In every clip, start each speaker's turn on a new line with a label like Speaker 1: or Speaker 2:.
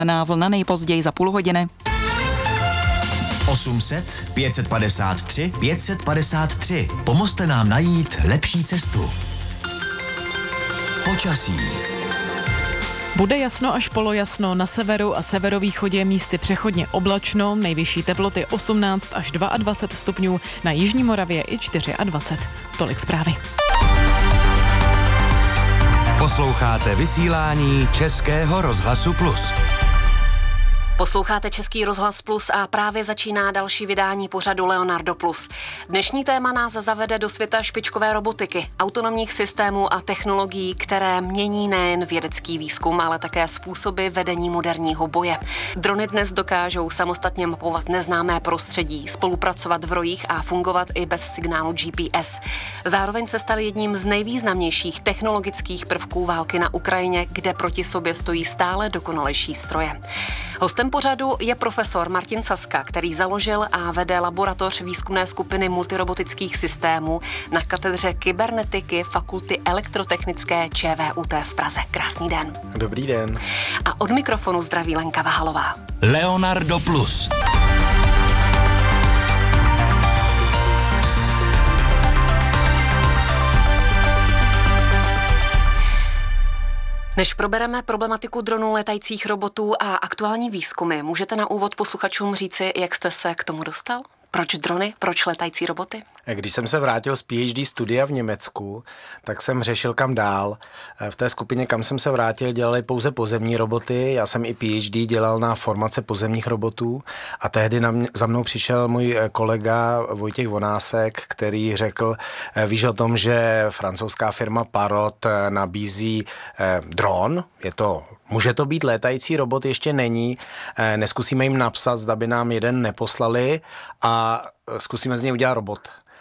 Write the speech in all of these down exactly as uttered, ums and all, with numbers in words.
Speaker 1: Na Vlna nejpozději za půl hodiny.
Speaker 2: osm set pět set padesát tři pět set padesát tři. Pomozte nám najít lepší cestu. Počasí.
Speaker 3: Bude jasno až polojasno, na severu a severovýchodě místy přechodně oblačno, nejvyšší teploty osmnáct až dvacet dva stupňů, na jižní Moravě i dvacet čtyři. Tolik zprávy.
Speaker 4: Posloucháte vysílání Českého rozhlasu Plus.
Speaker 5: Posloucháte Český rozhlas Plus a právě začíná další vydání pořadu Leonardo Plus. Dnešní téma nás zavede do světa špičkové robotiky, autonomních systémů a technologií, které mění nejen vědecký výzkum, ale také způsoby vedení moderního boje. Drony dnes dokážou samostatně mapovat neznámé prostředí, spolupracovat v rojích a fungovat i bez signálu G P S. Zároveň se staly jedním z nejvýznamnějších technologických prvků války na Ukrajině, kde proti sobě stojí stále dokonalejší stroje. Hostem pořadu je profesor Martin Saska, který založil a vede laboratoř výzkumné skupiny multirobotických systémů na katedře kybernetiky Fakulty elektrotechnické Č V U T v Praze. Krásný den.
Speaker 6: Dobrý den.
Speaker 5: A od mikrofonu zdraví Lenka Vahalová.
Speaker 4: Leonardo Plus.
Speaker 5: Než probereme problematiku dronů, létajících robotů a aktuální výzkumy, můžete na úvod posluchačům říci, jak jste se k tomu dostal? Proč drony? Proč létající roboty?
Speaker 6: Když jsem se vrátil z P H D studia v Německu, tak jsem řešil, kam dál. V té skupině, kam jsem se vrátil, dělali pouze pozemní roboty. Já jsem i P H D dělal na formace pozemních robotů a tehdy na mě, za mnou přišel můj kolega Vojtěch Vonásek, který řekl, víš o tom, že francouzská firma Parrot nabízí eh, dron, je to, může to být létající robot, ještě není, eh, neskusíme jim napsat, zda by nám jeden neposlali a zkusíme z něj udělat robot.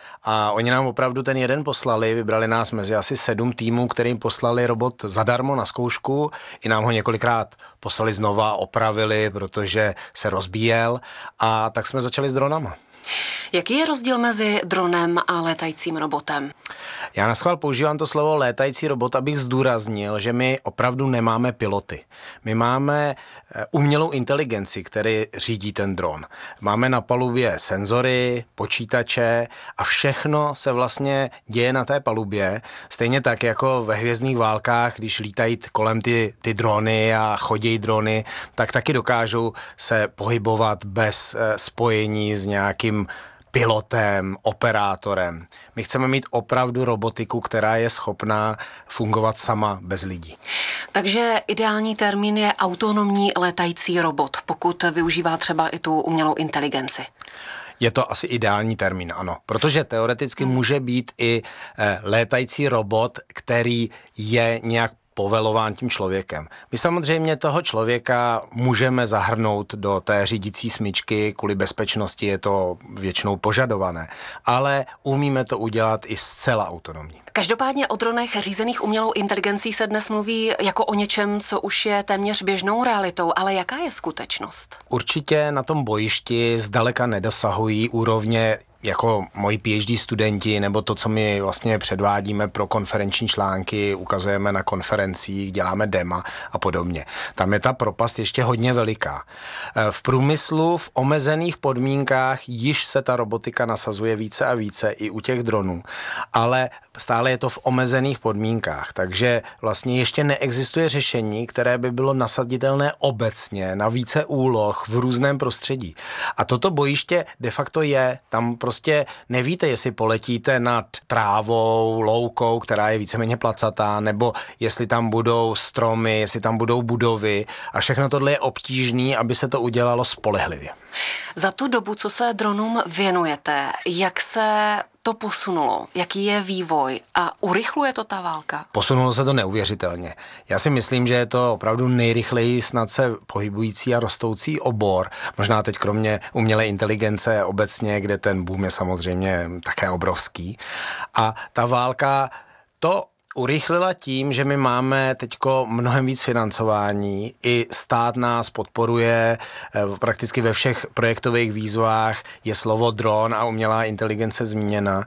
Speaker 6: A oni nám opravdu ten jeden poslali, vybrali nás mezi asi sedm týmů, kterým poslali robot zadarmo na zkoušku, i nám ho několikrát poslali znova, opravili, protože se rozbíjel a tak jsme začali s dronama.
Speaker 5: Jaký je rozdíl mezi dronem a létajícím robotem?
Speaker 6: Já naschvál používám to slovo létající robot, abych zdůraznil, že my opravdu nemáme piloty. My máme umělou inteligenci, který řídí ten dron. Máme na palubě senzory, počítače a všechno se vlastně děje na té palubě. Stejně tak jako ve Hvězdných válkách, když lítají kolem ty, ty drony a chodí drony, tak taky dokážou se pohybovat bez spojení s nějakým pilotem, operátorem. My chceme mít opravdu robotiku, která je schopná fungovat sama bez lidí.
Speaker 5: Takže ideální termín je autonomní létající robot, pokud využívá třeba i tu umělou inteligenci.
Speaker 6: Je to asi ideální termín, ano. Protože teoreticky hmm. může být i eh, létající robot, který je nějak povelován tím člověkem. My samozřejmě toho člověka můžeme zahrnout do té řídící smyčky, kvůli bezpečnosti je to většinou požadované, ale umíme to udělat i zcela autonomně.
Speaker 5: Každopádně o dronech řízených umělou inteligencí se dnes mluví jako o něčem, co už je téměř běžnou realitou, ale jaká je skutečnost?
Speaker 6: Určitě na tom bojišti zdaleka nedosahují úrovně jako moji P H D studenti, nebo to, co my vlastně předvádíme pro konferenční články, ukazujeme na konferencích, děláme dema a podobně. Tam je ta propast ještě hodně veliká. V průmyslu v omezených podmínkách již se ta robotika nasazuje více a více i u těch dronů, ale stále je to v omezených podmínkách, takže vlastně ještě neexistuje řešení, které by bylo nasaditelné obecně na více úloh v různém prostředí. A toto bojiště de facto je, tam prostě nevíte, jestli poletíte nad trávou, loukou, která je víceméně placatá, nebo jestli tam budou stromy, jestli tam budou budovy a všechno tohle je obtížné, aby se to udělalo spolehlivě.
Speaker 5: Za tu dobu, co se dronům věnujete, jak se to posunulo? Jaký je vývoj? A urychluje to ta válka?
Speaker 6: Posunulo se to neuvěřitelně. Já si myslím, že je to opravdu nejrychleji snad se pohybující a rostoucí obor. Možná teď kromě umělé inteligence obecně, kde ten boom je samozřejmě také obrovský. A ta válka, to urychlila tím, že my máme teďko mnohem víc financování. I stát nás podporuje prakticky ve všech projektových výzvách. Je slovo dron a umělá inteligence zmíněna.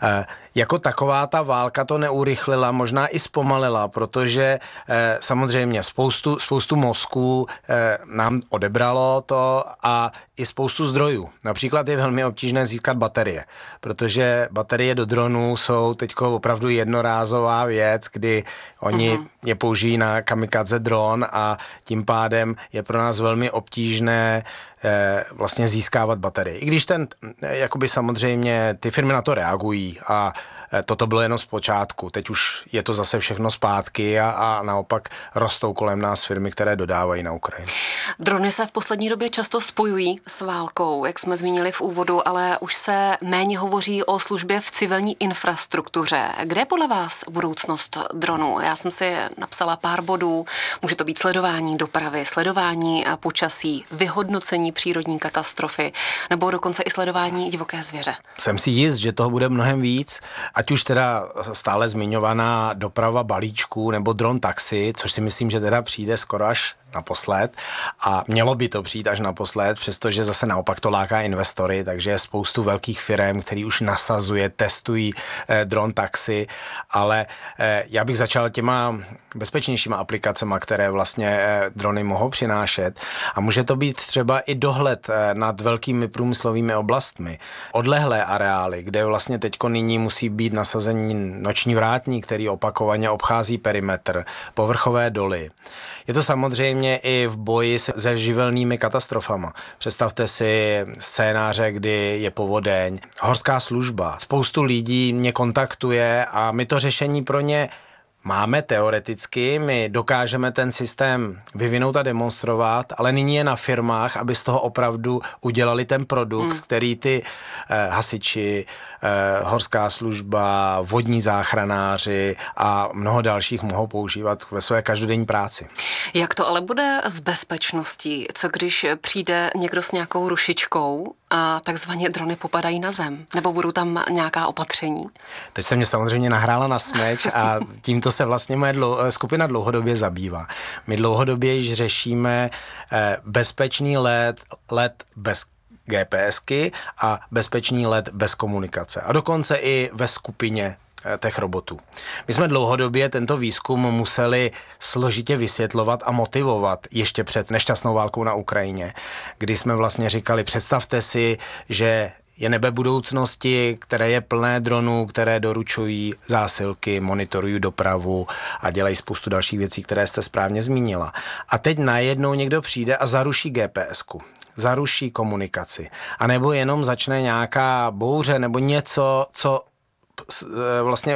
Speaker 6: Jako taková ta válka to neurychlila, možná i zpomalila, protože samozřejmě spoustu, spoustu mozků nám odebralo to a i spoustu zdrojů. Například je velmi obtížné získat baterie, protože baterie do dronů jsou teďko opravdu jednorázová věc, kdy oni uh-huh. je použijí na kamikadze dron a tím pádem je pro nás velmi obtížné eh, vlastně získávat baterie. I když ten, jakoby samozřejmě ty firmy na to reagují a eh, toto bylo jenom z počátku. Teď už je to zase všechno zpátky a, a naopak rostou kolem nás firmy, které dodávají na Ukrajinu.
Speaker 5: Drony se v poslední době často spojují s válkou, jak jsme zmínili v úvodu, ale už se méně hovoří o službě v civilní infrastruktuře. Kde je podle vás budoucnost dronů? Já jsem si napsala pár bodů. Může to být sledování dopravy, sledování počasí, vyhodnocení přírodní katastrofy nebo dokonce i sledování divoké zvěře.
Speaker 6: Jsem si jist, že toho bude mnohem víc, ať už teda stále zmiňovaná doprava balíčků nebo dron taxi, což si myslím, že teda přijde skoro až naposled a mělo by to přijít až naposled, přestože zase naopak to láká investory, takže je spoustu velkých firm, který už nasazuje, testují eh, dron taxi, ale eh, já bych začal těma bezpečnějšíma aplikacemi, které vlastně eh, drony mohou přinášet a může to být třeba i dohled eh, nad velkými průmyslovými oblastmi, odlehlé areály, kde vlastně teďko nyní musí být nasazení noční vrátník, který opakovaně obchází perimetr, povrchové doly. Je to samozřejmě i v boji se živelnými katastrofama. Představte si scénáře, kdy je povodeň, horská služba. Spoustu lidí mě kontaktuje a my to řešení pro ně máme teoreticky, my dokážeme ten systém vyvinout a demonstrovat, ale nyní je na firmách, aby z toho opravdu udělali ten produkt, hmm. který ty eh, hasiči, eh, horská služba, vodní záchranáři a mnoho dalších mohou používat ve své každodenní práci.
Speaker 5: Jak to ale bude s bezpečností? Co když přijde někdo s nějakou rušičkou a takzvaně drony popadají na zem? Nebo budou tam nějaká opatření?
Speaker 6: Teď se mě samozřejmě nahrála na smeč a tímto se vlastně moje dlou, skupina dlouhodobě zabývá. My dlouhodobě již řešíme eh, bezpečný let, let bez GPSky a bezpečný let bez komunikace. A dokonce i ve skupině těch robotů. My jsme dlouhodobě tento výzkum museli složitě vysvětlovat a motivovat ještě před nešťastnou válkou na Ukrajině, kdy jsme vlastně říkali, představte si, že je nebe budoucnosti, které je plné dronů, které doručují zásilky, monitorují dopravu a dělají spoustu dalších věcí, které jste správně zmínila. A teď najednou někdo přijde a zaruší GPSku, zaruší komunikaci. A nebo jenom začne nějaká bouře nebo něco, co vlastně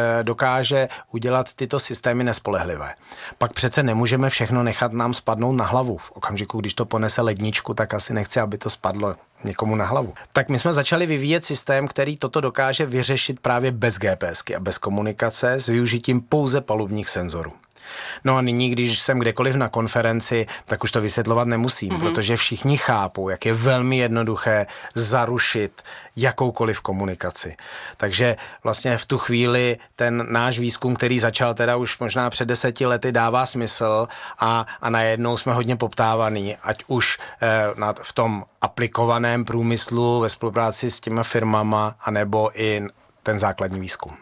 Speaker 6: dokáže udělat tyto systémy nespolehlivé. Pak přece nemůžeme všechno nechat nám spadnout na hlavu. V okamžiku, když to ponese ledničku, tak asi nechci, aby to spadlo někomu na hlavu. Tak my jsme začali vyvíjet systém, který toto dokáže vyřešit právě bez GPSky a bez komunikace s využitím pouze palubních senzorů. No a nyní, když jsem kdekoliv na konferenci, tak už to vysvětlovat nemusím, mm-hmm. protože všichni chápou, jak je velmi jednoduché zarušit jakoukoliv komunikaci. Takže vlastně v tu chvíli ten náš výzkum, který začal teda už možná před deseti lety, dává smysl a, a najednou jsme hodně poptávaný, ať už eh, nad, v tom aplikovaném průmyslu ve spolupráci s těma firmama, anebo i ten základní výzkum.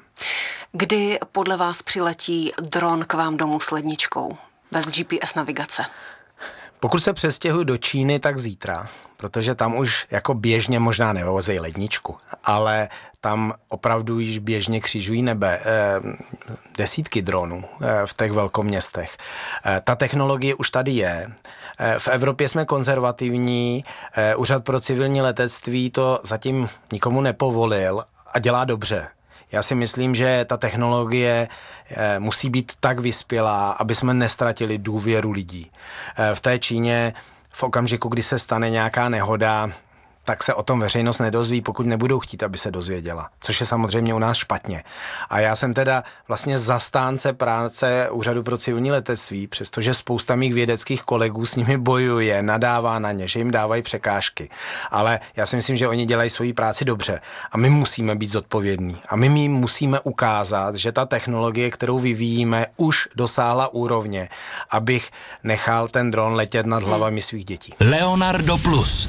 Speaker 5: Kdy podle vás přiletí dron k vám domů s ledničkou bez G P S navigace?
Speaker 6: Pokud se přestěhuji do Číny, tak zítra, protože tam už jako běžně možná nevozejí ledničku, ale tam opravdu již běžně křižují nebe eh, desítky dronů eh, v těch velkoměstech. Eh, ta technologie už tady je. Eh, v Evropě jsme konzervativní, eh, Úřad pro civilní letectví to zatím nikomu nepovolil a dělá dobře. Já si myslím, že ta technologie eh, musí být tak vyspělá, aby jsme nestratili důvěru lidí. Eh, v té Číně v okamžiku, kdy se stane nějaká nehoda, tak se o tom veřejnost nedozví, pokud nebudou chtít, aby se dozvěděla. Což je samozřejmě u nás špatně. A já jsem teda vlastně zastánce práce Úřadu pro civilní letectví, přestože spousta mých vědeckých kolegů s nimi bojuje, nadává na ně, že jim dávají překážky. Ale já si myslím, že oni dělají svoji práci dobře. A my musíme být zodpovědní. A my jim musíme ukázat, že ta technologie, kterou vyvíjíme, už dosáhla úrovně, abych nechal ten dron letět nad hlavami svých dětí.
Speaker 4: Leonardo Plus.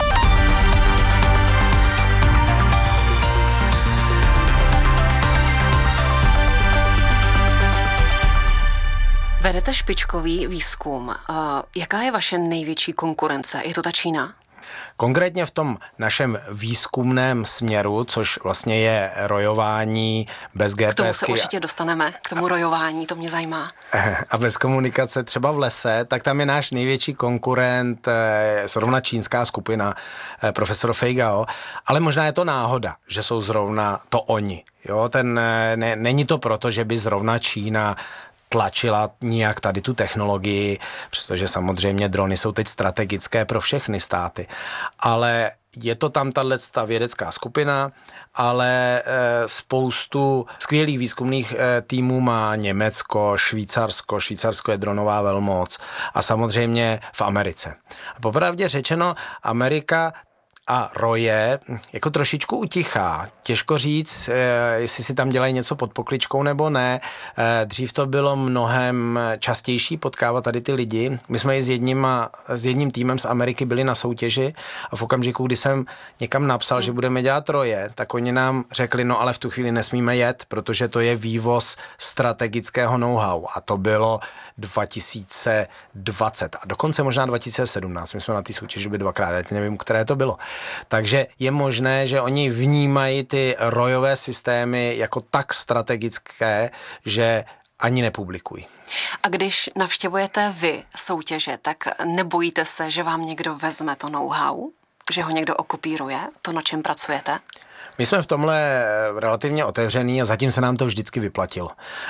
Speaker 5: Vedete špičkový výzkum. Uh, jaká je vaše největší konkurence? Je to ta Čína?
Speaker 6: Konkrétně v tom našem výzkumném směru, což vlastně je rojování bez G P S.
Speaker 5: K tomu se určitě dostaneme, k tomu rojování, to mě zajímá.
Speaker 6: A bez komunikace třeba v lese, tak tam je náš největší konkurent, zrovna čínská skupina, profesor Fei Gao, ale možná je to náhoda, že jsou zrovna to oni. Jo, ten, ne, není to proto, že by zrovna Čína tlačila nijak tady tu technologii, přestože samozřejmě drony jsou teď strategické pro všechny státy. Ale je to tam tato vědecká skupina, ale e, spoustu skvělých výzkumných e, týmů má Německo, Švýcarsko, Švýcarsko je dronová velmoc a samozřejmě v Americe. Popravdě řečeno, Amerika a roje jako trošičku utichá. Těžko říct, jestli si tam dělají něco pod pokličkou nebo ne. Dřív to bylo mnohem častější potkávat tady ty lidi. My jsme i s jedním, s jedním týmem z Ameriky byli na soutěži a v okamžiku, kdy jsem někam napsal, že budeme dělat roje, tak oni nám řekli, no ale v tu chvíli nesmíme jet, protože to je vývoz strategického know-how a to bylo dva tisíce dvacet a dokonce možná dva tisíce sedmnáct. My jsme na té soutěži byli dvakrát, já nevím, které to bylo. Takže je možné, že oni vnímají ty rojové systémy jako tak strategické, že ani nepublikují.
Speaker 5: A když navštěvujete vy soutěže, tak nebojíte se, že vám někdo vezme to know-how? Že ho někdo okopíruje? To, na čem pracujete?
Speaker 6: My jsme v tomhle relativně otevřený a zatím se nám to vždycky vyplatilo.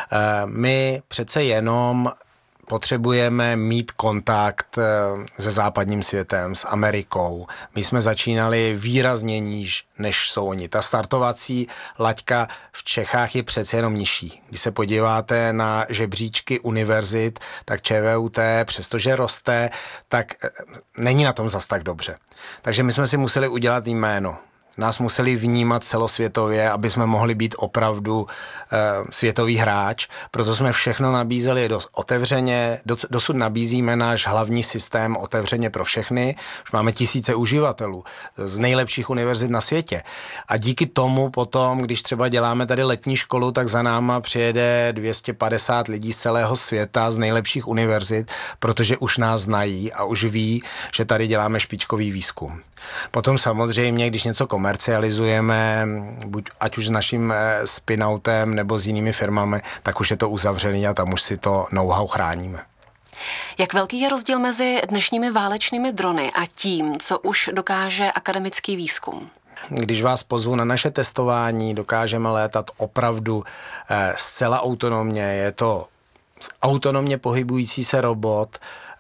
Speaker 6: My přece jenom potřebujeme mít kontakt se západním světem, s Amerikou. My jsme začínali výrazně níž, než jsou oni. Ta startovací laťka v Čechách je přece jenom nižší. Když se podíváte na žebříčky univerzit, tak ČVUT, přestože roste, tak není na tom zas tak dobře. Takže my jsme si museli udělat jméno. Nás museli vnímat celosvětově, aby jsme mohli být opravdu e, světový hráč. Proto jsme všechno nabízeli dost otevřeně. Dosud nabízíme náš hlavní systém otevřeně pro všechny. Už máme tisíce uživatelů z nejlepších univerzit na světě. A díky tomu potom, když třeba děláme tady letní školu, tak za náma přijede dvě stě padesát lidí z celého světa z nejlepších univerzit, protože už nás znají a už ví, že tady děláme špičkový výzkum. Potom samozřejmě, když něco komercializujeme, buď ať už s naším spinoutem nebo s jinými firmami, tak už je to uzavřený a tam už si to know-how chráníme.
Speaker 5: Jak velký je rozdíl mezi dnešními válečnými drony a tím, co už dokáže akademický výzkum?
Speaker 6: Když vás pozvu na naše testování, dokážeme létat opravdu eh, zcela autonomně. Je to autonomně pohybující se robot,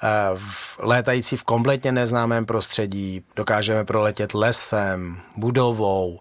Speaker 6: létající v kompletně neznámém prostředí, dokážeme proletět lesem, budovou.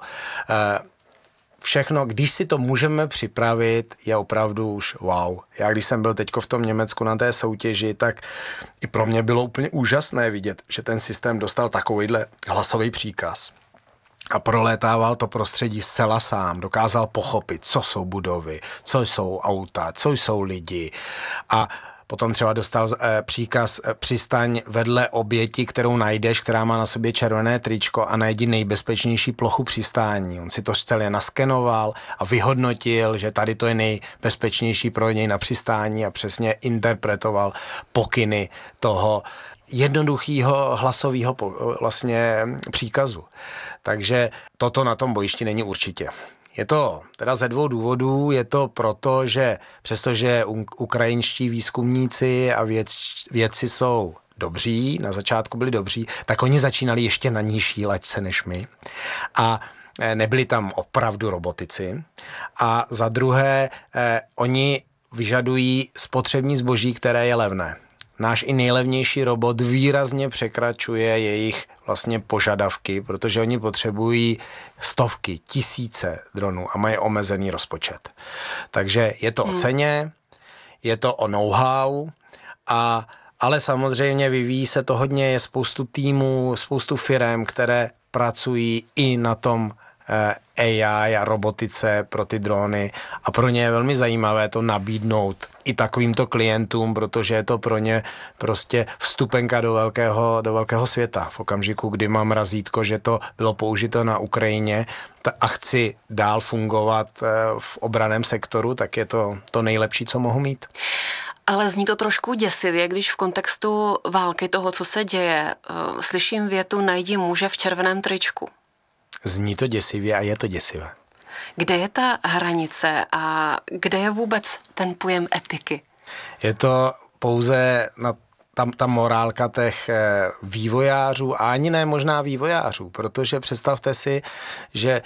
Speaker 6: Všechno, když si to můžeme připravit, je opravdu už wow. Já když jsem byl teďko v tom Německu na té soutěži, tak i pro mě bylo úplně úžasné vidět, že ten systém dostal takovýhle hlasový příkaz. A prolétával to prostředí zcela sám, dokázal pochopit, co jsou budovy, co jsou auta, co jsou lidi a potom třeba dostal eh, příkaz eh, přistaň vedle oběti, kterou najdeš, která má na sobě červené tričko a najdi nejbezpečnější plochu přistání. On si to celé naskenoval a vyhodnotil, že tady to je nejbezpečnější pro něj na přistání a přesně interpretoval pokyny toho jednoduchého hlasového vlastně příkazu. Takže toto na tom bojišti není určitě. Je to teda ze dvou důvodů. Je to proto, že přestože ukrajinští výzkumníci a věd, vědci jsou dobří, na začátku byli dobří, tak oni začínali ještě na nižší laťce než my. A nebyli tam opravdu robotici. A za druhé, eh, oni vyžadují spotřební zboží, které je levné. náš i nejlevnější robot výrazně překračuje jejich vlastně požadavky, protože oni potřebují stovky, tisíce dronů a mají omezený rozpočet. Takže je to hmm. o ceně, je to o know-how, a, ale samozřejmě vyvíjí se to hodně, je spoustu týmů, spoustu firem, které pracují i na tom A I a robotice pro ty drony a pro ně je velmi zajímavé to nabídnout i takovýmto klientům, protože je to pro ně prostě vstupenka do velkého, do velkého světa. V okamžiku, kdy mám razítko, že to bylo použito na Ukrajině a chci dál fungovat v obranném sektoru, tak je to to nejlepší, co mohu mít.
Speaker 5: Ale zní to trošku děsivě, když v kontextu války toho, co se děje, slyším větu najdi muže v červeném tričku.
Speaker 6: Zní to děsivě a je to děsivé.
Speaker 5: Kde je ta hranice a kde je vůbec ten pojem etiky?
Speaker 6: Je to pouze na tam ta morálka těch vývojářů a ani ne možná vývojářů, protože představte si, že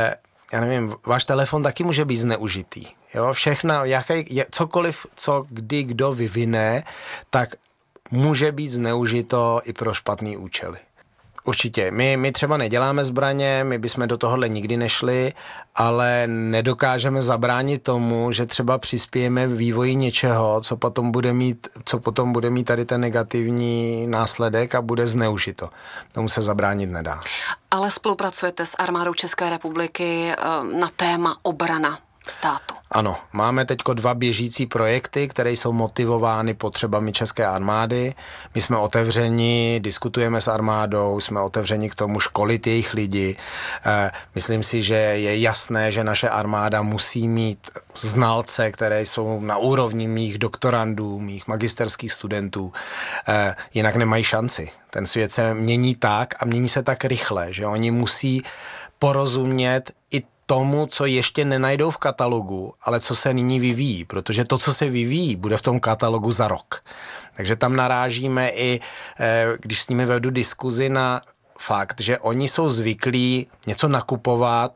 Speaker 6: já nevím, váš telefon taky může být zneužitý. Jo? Všechno, jaký, cokoliv, co kdy kdo vyvine, tak může být zneužito i pro špatný účely. Určitě. My, my třeba neděláme zbraně, my bychom do tohohle nikdy nešli, ale nedokážeme zabránit tomu, že třeba přispějeme v vývoji něčeho, co potom bude mít, co potom bude mít tady ten negativní následek a bude zneužito. Tomu se zabránit nedá. Ale
Speaker 5: spolupracujete s armádou České republiky na téma obrana státu?
Speaker 6: Ano, máme teďko dva běžící projekty, které jsou motivovány potřebami české armády. My jsme otevřeni, diskutujeme s armádou, jsme otevřeni k tomu školit jejich lidi. E, myslím si, že je jasné, že naše armáda musí mít znalce, které jsou na úrovni mých doktorandů, mých magisterských studentů. E, jinak nemají šanci. Ten svět se mění tak a mění se tak rychle, že oni musí porozumět i tomu, co ještě nenajdou v katalogu, ale co se nyní vyvíjí, protože to, co se vyvíjí, bude v tom katalogu za rok. Takže tam narážíme i, když s nimi vedu diskuzi, na fakt, že oni jsou zvyklí něco nakupovat,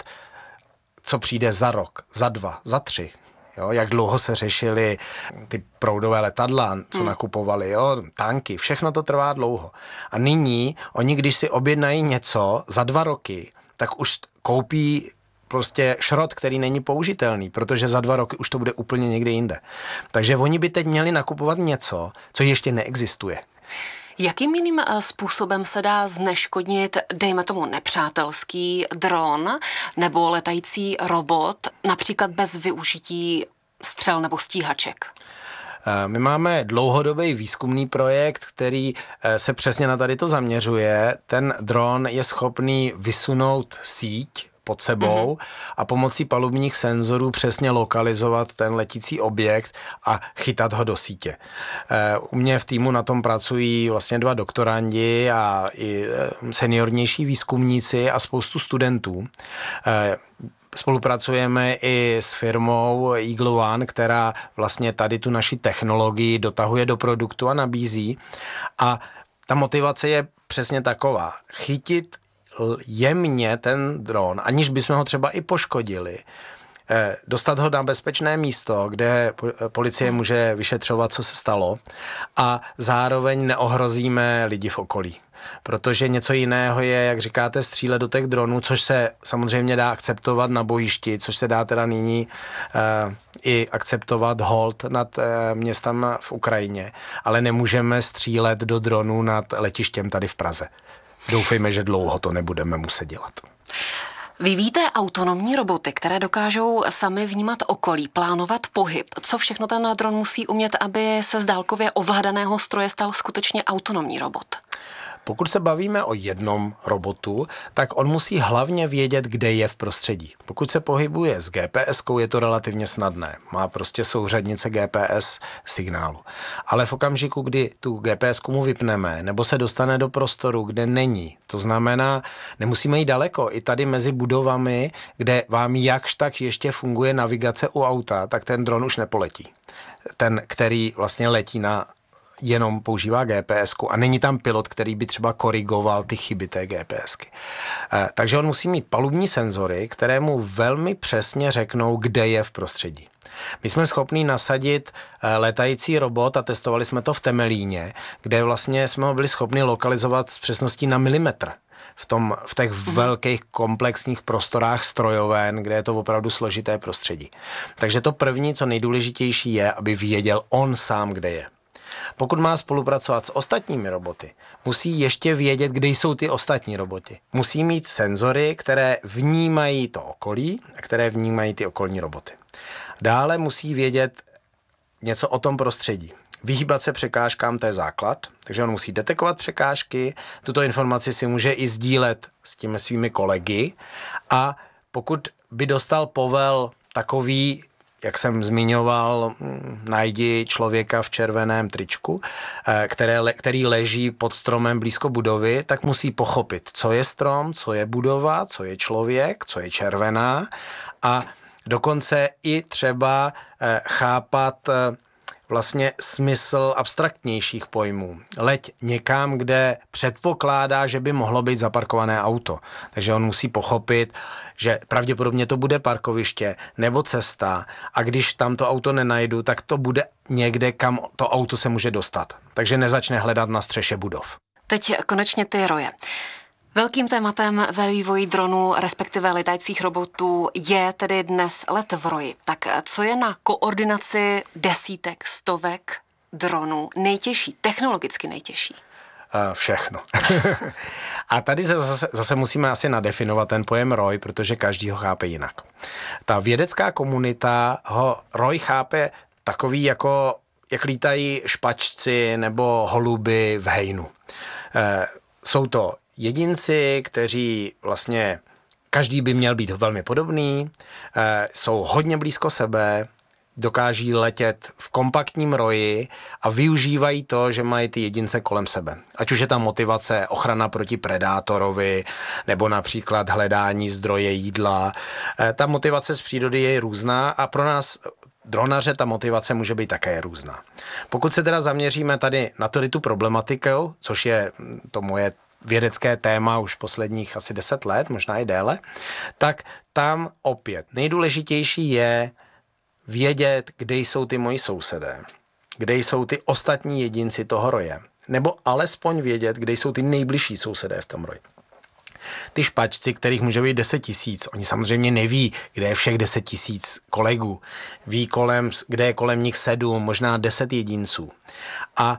Speaker 6: co přijde za rok, za dva, za tři. Jo, jak dlouho se řešily ty proudové letadla, co hmm. nakupovali, jo, tanky, všechno to trvá dlouho. A nyní oni, když si objednají něco za dva roky, tak už koupí prostě šrot, který není použitelný, protože za dva roky už to bude úplně někde jinde. Takže oni by teď měli nakupovat něco, co ještě neexistuje.
Speaker 5: Jakým jiným způsobem se dá zneškodnit, dejme tomu, nepřátelský dron nebo letající robot, například bez využití střel nebo stíhaček?
Speaker 6: My máme dlouhodobý výzkumný projekt, který se přesně na tady to zaměřuje. Ten dron je schopný vysunout síť pod sebou mm-hmm. a pomocí palubních senzorů přesně lokalizovat ten letící objekt a chytat ho do sítě. U mě v týmu na tom pracují vlastně dva doktorandi a i seniornější výzkumníci a spoustu studentů. Spolupracujeme i s firmou Eagle One, která vlastně tady tu naši technologii dotahuje do produktu a nabízí. A ta motivace je přesně taková. Chytit jemně ten dron, aniž bychom ho třeba i poškodili, dostat ho na bezpečné místo, kde policie může vyšetřovat, co se stalo, a zároveň neohrozíme lidi v okolí. Protože něco jiného je, jak říkáte, střílet do těch dronů, což se samozřejmě dá akceptovat na bojišti, což se dá teda nyní uh, i akceptovat hold nad uh, městem v Ukrajině, ale nemůžeme střílet do dronů nad letištěm tady v Praze. Doufejme, že dlouho to nebudeme muset dělat.
Speaker 5: Vyvíjíte autonomní roboty, které dokážou sami vnímat okolí, plánovat pohyb. Co všechno ten dron musí umět, aby se z dálkově ovládaného stroje stal skutečně autonomní robot?
Speaker 6: Pokud se bavíme o jednom robotu, tak on musí hlavně vědět, kde je v prostředí. Pokud se pohybuje s G P S kou, je to relativně snadné. Má prostě souřadnice G P S signálu. Ale v okamžiku, kdy tu G P S ku mu vypneme, nebo se dostane do prostoru, kde není, to znamená, nemusíme jít daleko, i tady mezi budovami, kde vám jakž tak ještě funguje navigace u auta, tak ten dron už nepoletí. Ten, který vlastně letí na jenom používá G P S ku a není tam pilot, který by třeba korigoval ty chyby té G P S ky. E, takže on musí mít palubní senzory, které mu velmi přesně řeknou, kde je v prostředí. My jsme schopni nasadit letající robot a testovali jsme to v Temelíně, kde vlastně jsme ho byli schopni lokalizovat s přesností na milimetr. V, tom, v těch mm. velkých komplexních prostorách strojoven, kde je to opravdu složité prostředí. Takže to první, co nejdůležitější je, aby věděl on sám, kde je. Pokud má spolupracovat s ostatními roboty, musí ještě vědět, kde jsou ty ostatní roboty. Musí mít senzory, které vnímají to okolí a které vnímají ty okolní roboty. Dále musí vědět něco o tom prostředí. Vyhýbat se překážkám, to je základ, takže on musí detekovat překážky, tuto informaci si může i sdílet s těmi svými kolegy a pokud by dostal povel takový, jak jsem zmiňoval, najdi člověka v červeném tričku, které, který leží pod stromem blízko budovy, tak musí pochopit, co je strom, co je budova, co je člověk, co je červená a dokonce i třeba chápat vlastně smysl abstraktnějších pojmů. Leď někam, kde předpokládá, že by mohlo být zaparkované auto. Takže on musí pochopit, že pravděpodobně to bude parkoviště nebo cesta a když tam to auto nenajdu, tak to bude někde, kam to auto se může dostat. Takže nezačne hledat na střeše budov.
Speaker 5: Teď konečně ty roje. Velkým tématem ve vývoji dronů, respektive letajících robotů, je tedy dnes let v roji. Tak co je na koordinaci desítek, stovek dronů nejtěžší, technologicky nejtěžší?
Speaker 6: Všechno. A tady zase, zase musíme asi nadefinovat ten pojem roj, protože každý ho chápe jinak. Ta vědecká komunita ho roj chápe takový, jako jak lítají špačci nebo holuby v hejnu. E, jsou to jedinci, kteří vlastně, každý by měl být velmi podobný, e, jsou hodně blízko sebe, dokáží letět v kompaktním roji a využívají to, že mají ty jedince kolem sebe. Ať už je tam motivace ochrana proti predátorovi, nebo například hledání zdroje jídla. E, ta motivace z přírody je různá a pro nás dronaře ta motivace může být také různá. Pokud se teda zaměříme tady na tady tu problematiku, což je to moje vědecké téma už posledních asi deset let, možná i déle, tak tam opět nejdůležitější je vědět, kde jsou ty moji sousedé, kde jsou ty ostatní jedinci toho roje, nebo alespoň vědět, kde jsou ty nejbližší sousedé v tom roji. Ty špačci, kterých může být deset tisíc, oni samozřejmě neví, kde je všech deset tisíc kolegů. Ví, kolem, kde je kolem nich sedm, možná deset jedinců. A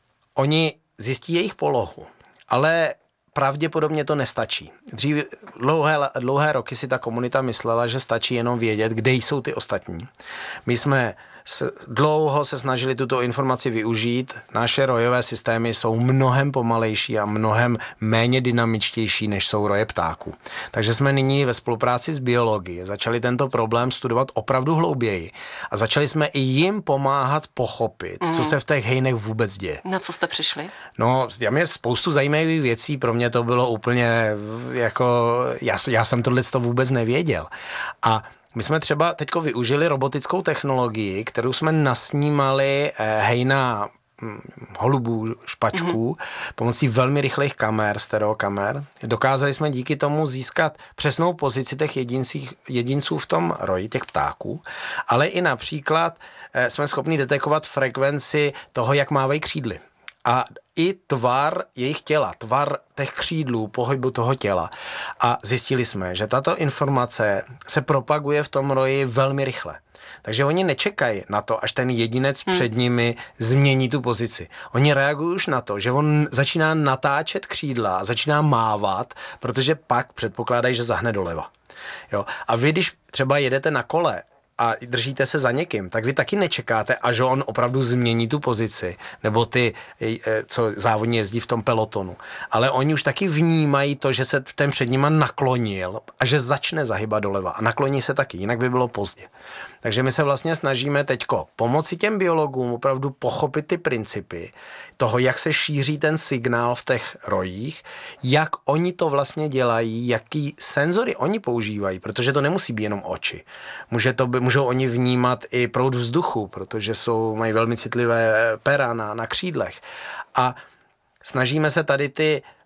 Speaker 6: oni zjistí jejich polohu, ale pravděpodobně to nestačí. Dřív dlouhé, dlouhé roky si ta komunita myslela, že stačí jenom vědět, kde jsou ty ostatní. My jsme se, dlouho se snažili tuto informaci využít. Naše rojové systémy jsou mnohem pomalejší a mnohem méně dynamičtější, než jsou roje ptáků. Takže jsme nyní ve spolupráci s biologií začali tento problém studovat opravdu hlouběji a začali jsme i jim pomáhat pochopit, mm. co se v těch hejnech vůbec děje.
Speaker 5: Na co jste přišli?
Speaker 6: No, já mě spoustu zajímavých věcí, pro mě to bylo úplně jako, já, já jsem tohle vůbec nevěděl. A my jsme třeba teďko využili robotickou technologii, kterou jsme nasnímali eh, hejna hm, holubů, špačků, mm-hmm. pomocí velmi rychlých kamer, stereokamer. Dokázali jsme díky tomu získat přesnou pozici těch jedincích, jedinců v tom roji, těch ptáků, ale i například eh, jsme schopni detekovat frekvenci toho, jak mávají křídly. A i tvar jejich těla, tvar těch křídlů, pohybu toho těla. A zjistili jsme, že tato informace se propaguje v tom roji velmi rychle. Takže oni nečekají na to, až ten jedinec hmm. před nimi změní tu pozici. Oni reagují už na to, že on začíná natáčet křídla a začíná mávat, protože pak předpokládají, že zahne doleva. Jo? A vy, když třeba jedete na kole a držíte se za někým, tak vy taky nečekáte, až on opravdu změní tu pozici, nebo ty, co závodně jezdí v tom pelotonu. Ale oni už taky vnímají to, že se ten před nima naklonil a že začne zahybat doleva. A nakloní se taky, jinak by bylo pozdě. Takže my se vlastně snažíme teďko pomoci těm biologům opravdu pochopit ty principy toho, jak se šíří ten signál v těch rojích, jak oni to vlastně dělají, jaký senzory oni používají, protože to nemusí být jenom oči. Může to by, můžou oni vnímat i proud vzduchu, protože jsou, mají velmi citlivé pera na, na křídlech. A snažíme se tady ty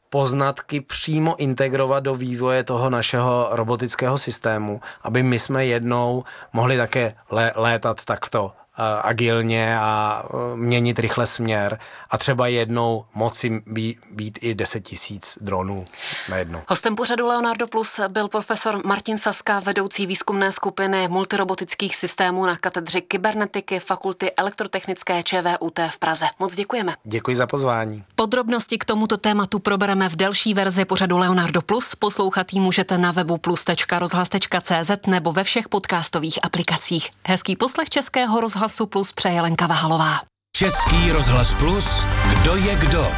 Speaker 6: poznatky přímo integrovat do vývoje toho našeho robotického systému, aby my jsme jednou mohli také lé, létat takto agilně a měnit rychle směr a třeba jednou moci být, být i deset tisíc dronů najednou.
Speaker 5: Hostem pořadu Leonardo Plus byl profesor Martin Saska, vedoucí výzkumné skupiny multirobotických systémů na katedře kybernetiky Fakulty elektrotechnické ČVUT v Praze. Moc děkujeme.
Speaker 6: Děkuji za pozvání.
Speaker 5: Podrobnosti k tomuto tématu probereme v delší verzi pořadu Leonardo Plus. Poslouchat ji můžete na webu plus tečka rozhlas tečka cé zet nebo ve všech podcastových aplikacích. Hezký poslech Českého rozhlasu Plus přeje Lenka Vahalová.
Speaker 4: Český rozhlas Plus, kdo je kdo?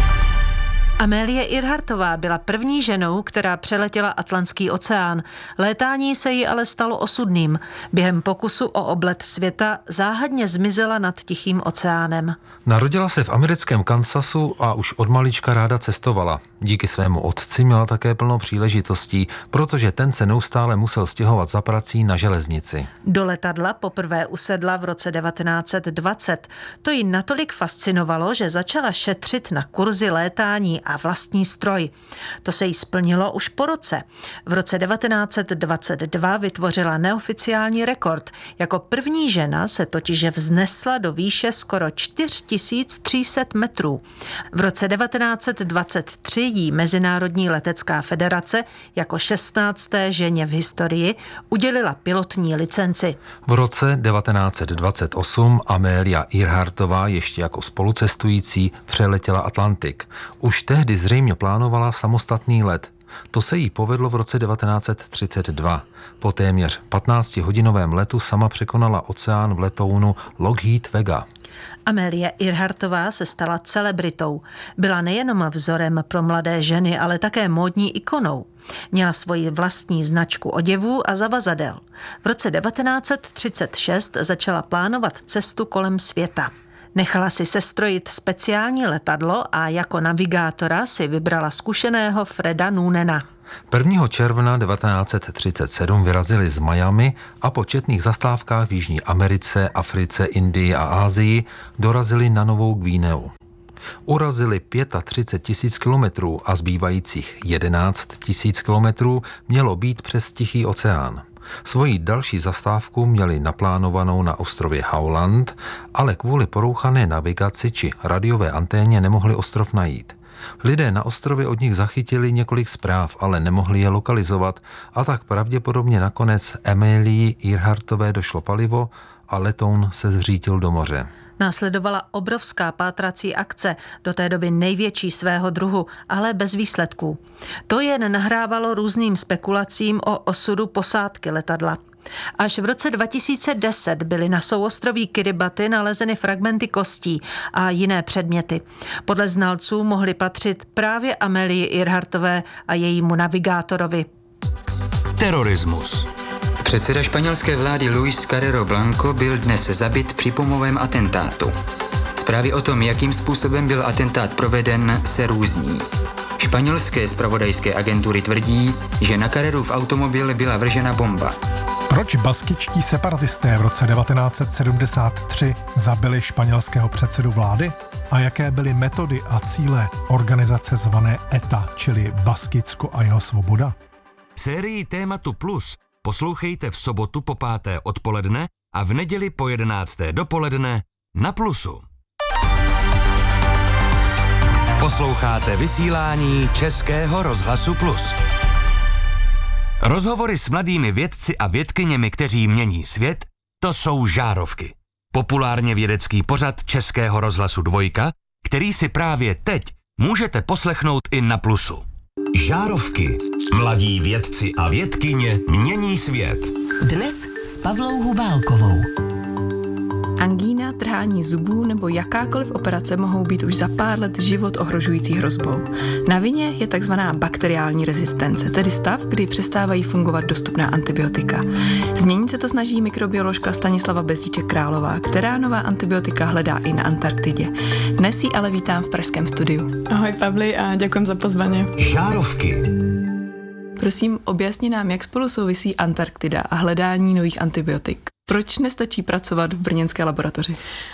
Speaker 7: Amélie Earhartová byla první ženou, která přeletěla Atlantský oceán. Létání se jí ale stalo osudným. Během pokusu o oblet světa záhadně zmizela nad Tichým oceánem.
Speaker 8: Narodila se v americkém Kansasu a už od malička ráda cestovala. Díky svému otci měla také plno příležitostí, protože ten se neustále musel stěhovat za prací na železnici.
Speaker 7: Do letadla poprvé usedla v roce devatenáct set dvacet. To ji natolik fascinovalo, že začala šetřit na kurzy létání a vlastní stroj. To se jí splnilo už po roce. V roce devatenáct set dvacet dva vytvořila neoficiální rekord. Jako první žena se totiž vznesla do výše skoro čtyři tisíce tři sta metrů. V roce devatenáct set dvacet tři jí Mezinárodní letecká federace jako šestnácté ženě v historii udělila pilotní licenci.
Speaker 8: V roce devatenáct set dvacet osm Amélia Earhartová ještě jako spolucestující přeletěla Atlantik. Už tehdy zřejmě plánovala samostatný let. To se jí povedlo v roce devatenáct set třicet dva. Po téměř patnáctihodinovém letu sama překonala oceán v letounu Lockheed Vega.
Speaker 7: Amélie Earhartová se stala celebritou. Byla nejenom vzorem pro mladé ženy, ale také módní ikonou. Měla svoji vlastní značku oděvů a zavazadel. V roce devatenáct set třicet šest začala plánovat cestu kolem světa. Nechala si sestrojit speciální letadlo a jako navigátora si vybrala zkušeného Freda Noonena.
Speaker 8: prvního června devatenáct set třicet sedm vyrazili z Miami a po četných zastávkách v Jižní Americe, Africe, Indii a Asii dorazili na Novou Guineu. Urazili třicet pět tisíc kilometrů a zbývajících jedenáct tisíc kilometrů mělo být přes Tichý oceán. Svoji další zastávku měli naplánovanou na ostrově Howland, ale kvůli porouchané navigaci či radiové anténě nemohli ostrov najít. Lidé na ostrově od nich zachytili několik zpráv, ale nemohli je lokalizovat a tak pravděpodobně nakonec Amélii Earhartové došlo palivo a letoun se zřítil do moře.
Speaker 7: Následovala obrovská pátrací akce, do té doby největší svého druhu, ale bez výsledků. To jen nahrávalo různým spekulacím o osudu posádky letadla. Až v roce dva tisíce deset byly na souostroví Kiribati nalezeny fragmenty kostí a jiné předměty. Podle znalců mohly patřit právě Amélii Earhartové a jejímu navigátorovi.
Speaker 4: Terorismus.
Speaker 9: Předseda španělské vlády Luis Carrero Blanco byl dnes zabit při bombovém atentátu. Zprávy o tom, jakým způsobem byl atentát proveden, se různí. Španělské zpravodajské agentury tvrdí, že na Carrerův automobil byla vržena bomba.
Speaker 10: Proč baskičtí separatisté v roce devatenáct set sedmdesát tři zabili španělského předsedu vlády? A jaké byly metody a cíle organizace zvané E T A, čili Baskicko a jeho svoboda?
Speaker 4: Sérii Tématu Plus poslouchejte v sobotu po páté odpoledne a v neděli po jedenácté dopoledne na Plusu. Posloucháte vysílání Českého rozhlasu Plus. Rozhovory s mladými vědci a vědkyněmi, kteří mění svět, to jsou Žárovky. Populárně vědecký pořad Českého rozhlasu Dvojka, který si právě teď můžete poslechnout i na Plusu.
Speaker 2: Žárovky. Mladí vědci a vědkyně mění svět.
Speaker 11: Dnes s Pavlou Hubálkovou.
Speaker 12: Angína, trhání zubů nebo jakákoliv operace mohou být už za pár let život ohrožující hrozbou. Na vině je takzvaná bakteriální rezistence, tedy stav, kdy přestávají fungovat dostupná antibiotika. Změnit se to snaží mikrobioložka Stanislava Bezdíček-Králová, která nová antibiotika hledá i na Antarktidě. Dnes ji ale vítám v pražském studiu. Ahoj Pavli a děkuji za pozvání.
Speaker 2: Žárovky.
Speaker 12: Prosím, objasni nám, jak spolu souvisí Antarktida a hledání nových antibiotik. Proč nestačí pracovat v brněnské laboratoři?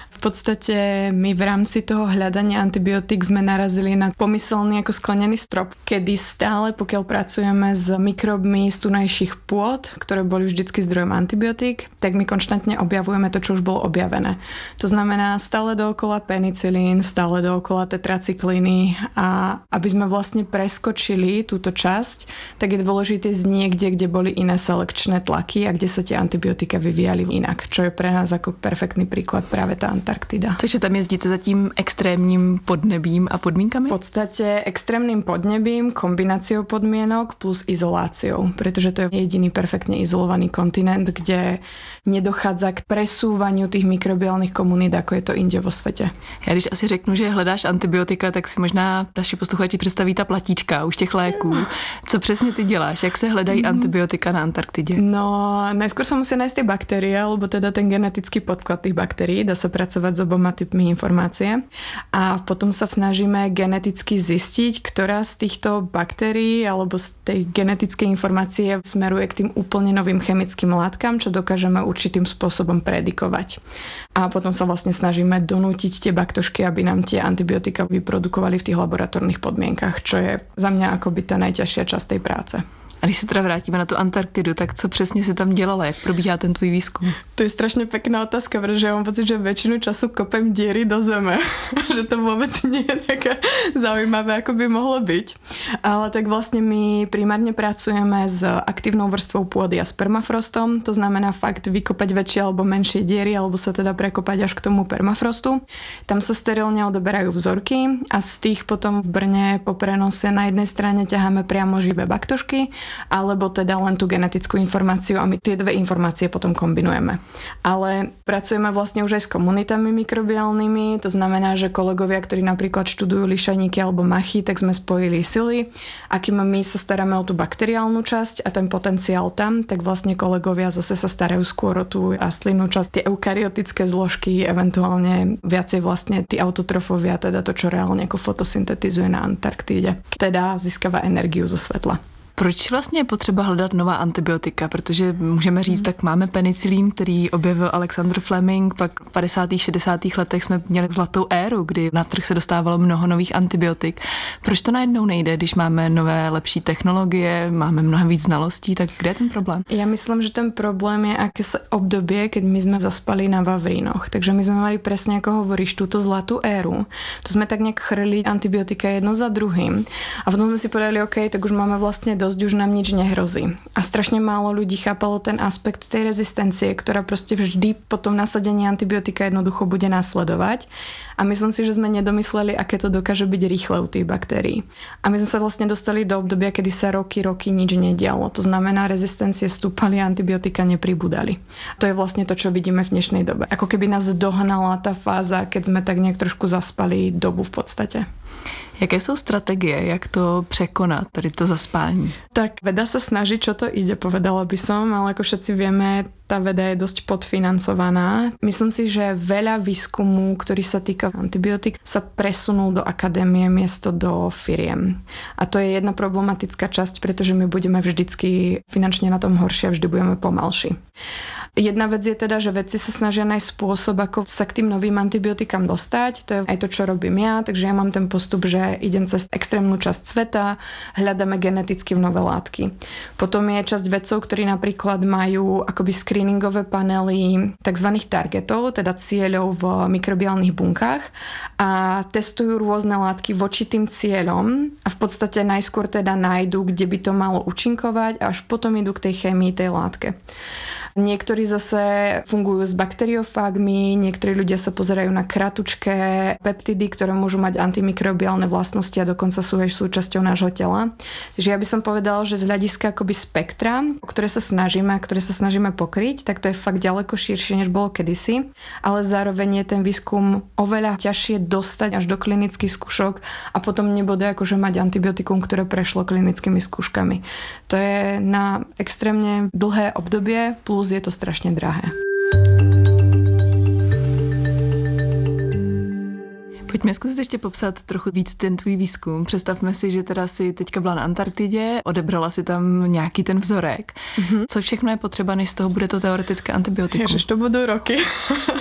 Speaker 12: V podstate my v rámci toho hľadania antibiotík sme narazili na pomyselný ako sklenený strop, kedy stále, pokiaľ pracujeme s mikrobmi z tunajších pôd, ktoré boli vždycky zdrojom antibiotík, tak my konštantne objavujeme to, čo už bolo objavené. To znamená stále dookola penicilín, stále dookola tetracyklíny a aby sme vlastne preskočili túto časť, tak je dôležité z niekde, kde boli iné selekčné tlaky a kde sa tie antibiotika vyvíjali inak, čo je pre nás ako perfektný príklad práve tá Antarktida.
Speaker 13: Takže tam jezdíte za tím extrémním podnebím a podmínkami?
Speaker 12: V podstate extrémnym podnebím, kombináciou podmienok plus izoláciou, pretože to je jediný perfektne izolovaný kontinent, kde nedochádza k presúvaniu tých mikrobiálnych komunít, ako je to inde vo svete.
Speaker 13: Já když asi řeknu, že hledáš antibiotika, tak si možná naši posluchači představí ta platíčka už těch léků. Co přesně ty děláš? Jak se hledají antibiotika na Antarktidě?
Speaker 12: No, najskôr sa musia nájsť tie baktérie, alebo teda ten genetický podklad tých baktérií. Dá sa pracovať s oboma typmi informácie. A potom sa snažíme geneticky zistiť, ktorá z týchto baktérií alebo z tej genetickej informácie smeruje k tým úplne novým chemickým látkam, čo dokážeme určitým spôsobom predikovať. A potom sa vlastne snažíme donútiť tie baktošky, aby nám tie antibiotika vyprodukovali v tých laboratórnych podmienkach, čo je za mňa akoby tá najťažšia časť tej práce.
Speaker 13: A když se teda vrátíme na tu Antarktidu, tak co přesně si tam dělala? Jak probíhá ten tvůj výzkum?
Speaker 12: To je strašne pekná otázka, pretože ja mám pocit, že väčšinu času kopem diery do zeme. Že to vôbec nie je také zaujímavé, ako by mohlo byť. Ale tak vlastne my primárne pracujeme s aktívnou vrstvou pôdy a s permafrostom. To znamená fakt vykopať väčšie alebo menšie diery, alebo sa teda prekopať až k tomu permafrostu. Tam sa sterilne odoberajú vzorky a z tých potom v Brne po prenose na jednej strane ťaháme priamo živé baktošky, alebo teda len tú genetickú informáciu a my tie dve informácie potom kombinujeme. Ale pracujeme vlastne už aj s komunitami mikrobiálnymi, to znamená, že kolegovia, ktorí napríklad študujú lišaníky alebo machy, tak sme spojili sily. A kým my sa staráme o tú bakteriálnu časť a ten potenciál tam, tak vlastne kolegovia zase sa starajú skôr o tú rastlinnú časť, tie eukaryotické zložky, eventuálne viacej vlastne tí autotrofovia, teda to, čo reálne ako fotosyntetizuje na Antarktíde. Teda získava energiu zo svetla.
Speaker 13: Proč vlastně je potřeba hledat nová antibiotika? Protože můžeme říct, tak máme penicilín, který objevil Alexander Fleming, pak v padesátých šedesátých letech jsme měli zlatou éru, kdy na trh se dostávalo mnoho nových antibiotik. Proč to najednou nejde, když máme nové, lepší technologie, máme mnohem víc znalostí, tak kde je ten problém?
Speaker 12: Ja myslím, že ten problém je akési obdobie, keď my sme zaspali na Vavrínoch. Takže my sme mali presne, ako hovoríš, túto zlatú éru. To sme tak nejak chrli antibiotika jedno za druhým. A potom sme si povedali, OK, tak už máme vlastne dosť, už nám nič nehrozí. A strašne málo ľudí chápalo ten aspekt tej rezistencie, ktorá proste vždy po tom nasadení antibiotika jednoducho bude nasledovať. A myslím si, že sme nedomysleli, aké to dokáže byť rýchle u tých baktérií. A my sme sa vlastne dostali do obdobia, kedy sa roky, roky nič nedialo. To znamená, rezistencie stúpali a antibiotika nepribudali. To je vlastne to, čo vidíme v dnešnej dobe. Ako keby nás dohnala tá fáza, keď sme tak nejak trošku zaspali dobu v podstate.
Speaker 13: Jaké jsou strategie, jak to překonat, tady to zaspání?
Speaker 12: Tak veda sa snaží, čo to ide, povedala by som, ale ako všetci vieme, tá veda je dosť podfinancovaná. Myslím si, že veľa výskumu, ktorý sa týka antibiotík, sa presunul do akadémie miesto do firiem. A to je jedna problematická časť, pretože my budeme vždycky finančne na tom horšie a vždy budeme pomalší. Jedna vec je teda, že vedci sa snažia nájsť spôsob, ako sa k tým novým antibiotikám dostať. To je aj to, čo robím ja, takže ja mám ten postup, že idem cez extrémnu časť sveta, hľadáme geneticky v nové látky. Potom je časť vedcov, ktorí napríklad majú akoby screeningové panely tzv. Targetov, teda cieľov v mikrobiálnych bunkách a testujú rôzne látky voči tým cieľom a v podstate najskôr teda nájdu, kde by to malo účinkovať a až potom idú k tej chémii tej látke. Niektorí zase fungujú s bakteriofágmi, niektorí ľudia sa pozerajú na kratučké peptidy, ktoré môžu mať antimikrobiálne vlastnosti a dokonca sú aj súčasťou nášho tela. Takže ja by som povedala, že z hľadiska akoby spektra, o ktoré sa snažíme, ktoré sa snažíme pokryť, tak to je fakt ďaleko širšie, než bolo kedysi, ale zároveň je ten výskum oveľa ťažšie dostať až do klinických skúšok a potom nebude akože mať antibiotikum, ktoré prešlo klinickými skúškami. To je na extrémne dlhé obdobie, plus je to strašne drahé.
Speaker 13: Pojďme zkusit ještě popsat trochu víc ten tvůj výzkum. Představme si, že teda si teďka byla na Antarktidě, odebrala si tam nějaký ten vzorek. Mm-hmm. Co všechno je potřeba, než z toho bude to teoretické antibiotikum?
Speaker 12: Ježiš, to budú roky.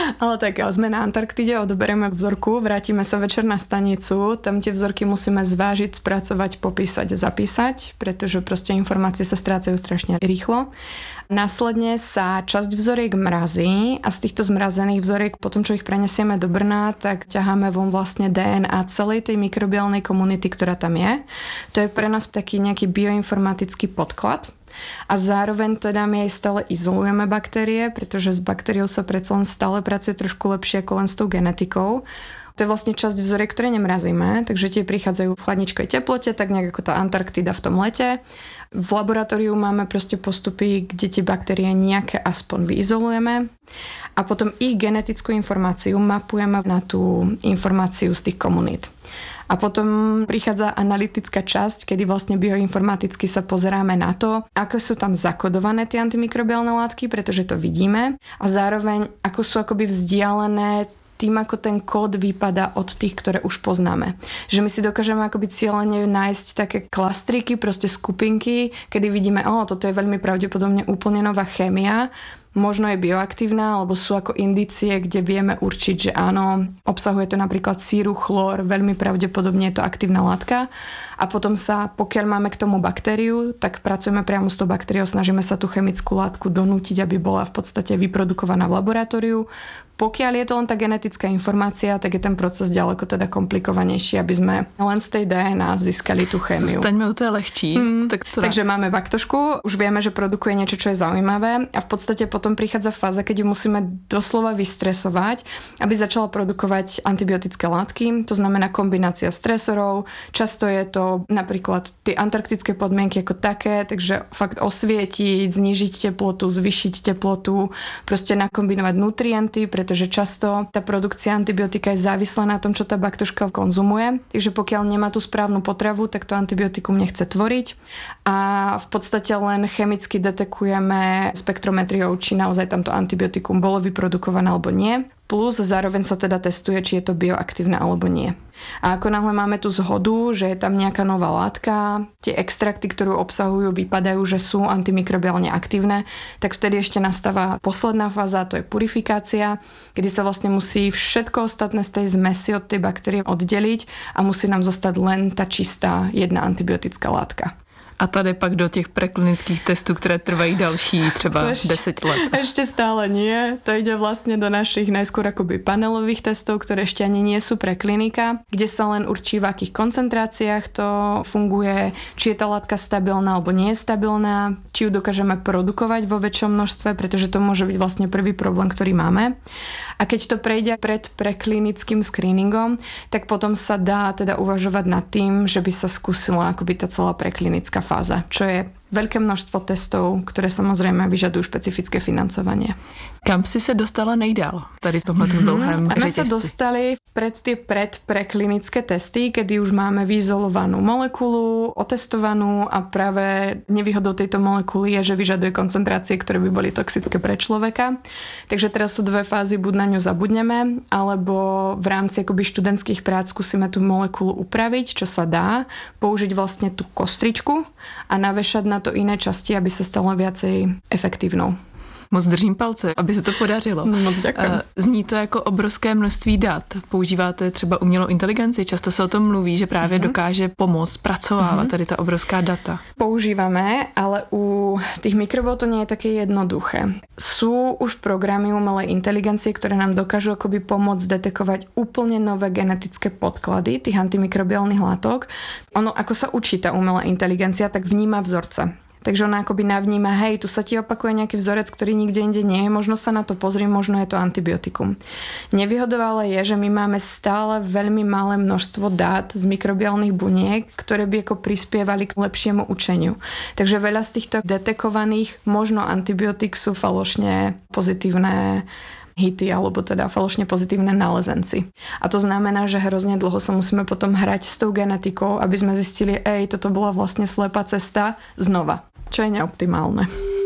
Speaker 12: Ale tak sme na Antarktide, odoberieme vzorku, vrátime sa večer na stanicu, tam tie vzorky musíme zvážiť, spracovať, popísať, zapísať, pretože proste informácie sa strácajú strašne rýchlo. Následne sa časť vzoriek mrazí a z týchto zmrazených vzoriek, potom čo ich prenesieme do Brna, tak ťaháme von vlastne dé en á celej tej mikrobiálnej komunity, ktorá tam je. To je pre nás taký nejaký bioinformatický podklad. A zároveň teda my aj stále izolujeme baktérie, pretože s baktériou sa predsa len stále pracuje trošku lepšie ako len s tou genetikou. To je vlastne časť vzoriek, ktoré nemrazíme, takže tie prichádzajú v chladničkej teplote, tak nejak ako tá Antarktida v tom lete. V laboratóriu máme proste postupy, kde tie baktérie nejaké aspoň vyizolujeme a potom ich genetickú informáciu mapujeme na tú informáciu z tých komunít. A potom prichádza analytická časť, kedy vlastne bioinformaticky sa pozeráme na to, ako sú tam zakodované tie antimikrobiálne látky, pretože to vidíme a zároveň ako sú akoby vzdialené tým, ako ten kód vypadá od tých, ktoré už poznáme. Že my si dokážeme akoby cieľene nájsť také klastriky, proste skupinky, kedy vidíme, o, toto je veľmi pravdepodobne úplne nová chémia, možno je bioaktívna, alebo sú ako indície, kde vieme určiť, že áno, obsahuje to napríklad síru, chlór, veľmi pravdepodobne je to aktívna látka. A potom sa, pokiaľ máme k tomu baktériu, tak pracujeme priamo s tou baktériou, snažíme sa tú chemickú látku donútiť, aby bola v podstate vyprodukovaná v laboratóriu. Pokiaľ je to len tá genetická informácia, tak je ten proces ďaleko teda komplikovanejší, aby sme len z tej dé en á získali tú chémiu.
Speaker 13: Zostaňme u té lehčí.
Speaker 12: Mm,
Speaker 13: tak
Speaker 12: takže máme baktošku, už vieme, že produkuje niečo, čo je zaujímavé a v podstate potom prichádza fáza, keď ju musíme doslova vystresovať, aby začala produkovať antibiotické látky. To znamená kombinácia stresorov. Často je to napríklad tie antarktické podmienky ako také, takže fakt osvietiť, znížiť teplotu, zvýšiť teplotu, proste nakombinovať nutrienty, pretože často tá produkcia antibiotika je závislá na tom, čo tá baktoška konzumuje. Takže pokiaľ nemá tú správnu potravu, tak to antibiotikum nechce tvoriť. A v podstate len chemicky detekujeme spektrometriou, či naozaj tamto antibiotikum bolo vyprodukované alebo nie. Plus zároveň sa teda testuje, či je to bioaktívne alebo nie. A ako náhle máme tú zhodu, že je tam nejaká nová látka, tie extrakty, ktorú obsahujú, vypadajú, že sú antimikrobiálne aktívne, tak vtedy ešte nastáva posledná fáza, to je purifikácia, kedy sa vlastne musí všetko ostatné z tej zmesi od tej baktérie oddeliť a musí nám zostať len tá čistá jedna antibiotická látka.
Speaker 13: A tady pak do těch preklinických testů, které trvají další třeba deset let.
Speaker 12: Ešte stále nie. To ide vlastne do našich najskôr akoby panelových testov, ktoré ešte ani nie sú preklinika, kde sa len určí, v akých koncentráciách to funguje, či je tá látka stabilná alebo nie je stabilná, či ju dokážeme produkovať vo väčšom množstve, pretože to môže byť vlastne prvý problém, ktorý máme. A keď to prejde pred preklinickým screeningom, tak potom sa dá teda uvažovať nad tým, že by sa skúsila akoby tá celá preklinická fáza, čo je veľké množstvo testov, ktoré samozrejme vyžadujú špecifické financovanie.
Speaker 13: Kam si sa dostala nejdál tady v tomhle mm-hmm. dlouhém
Speaker 12: řetězci? My sa dostali pred tie predpreklinické testy, kedy už máme vyizolovanú molekulu, otestovanú a práve nevýhodou tejto molekuly je, že vyžaduje koncentrácie, ktoré by boli toxické pre človeka. Takže teraz sú dve fázy, buď na ňu zabudneme, alebo v rámci akoby študentských prác skúsime tú molekulu upraviť, čo sa dá, použiť vlastne tú kostričku a navešať na to iné časti, aby sa stalo viacej efektívnou.
Speaker 13: Moc držím palce, aby se to podařilo.
Speaker 12: No, moc děkuji.
Speaker 13: Zní to jako obrovské množství dat. Používáte třeba umělou inteligenci, často se o tom mluví, že právě mm-hmm. dokáže pomoct pracovávat mm-hmm. tady ta obrovská data.
Speaker 12: Používame, ale u tých mikrobov to nie je také jednoduché. Sú už programy umelej inteligencie, ktoré nám dokážu akoby pomôcť detekovať úplne nové genetické podklady tých antimikrobiálnych látok. Ono, ako sa učí tá umelá inteligencia, tak vníma vzorce. Takže ona akoby navníma, hej, tu sa ti opakuje nejaký vzorec, ktorý nikde inde nie je, možno sa na to pozri, možno je to antibiotikum. Nevýhodou ale je, že my máme stále veľmi malé množstvo dát z mikrobiálnych buniek, ktoré by ako prispievali k lepšiemu učeniu. Takže veľa z týchto detekovaných možno antibiotik sú falošne pozitívne hity, alebo teda falošne pozitívne nálezenci. A to znamená, že hrozne dlho sa musíme potom hrať s tou genetikou, aby sme zistili, ej, toto bola vlastne slepá cesta znova, čo je neoptimálne.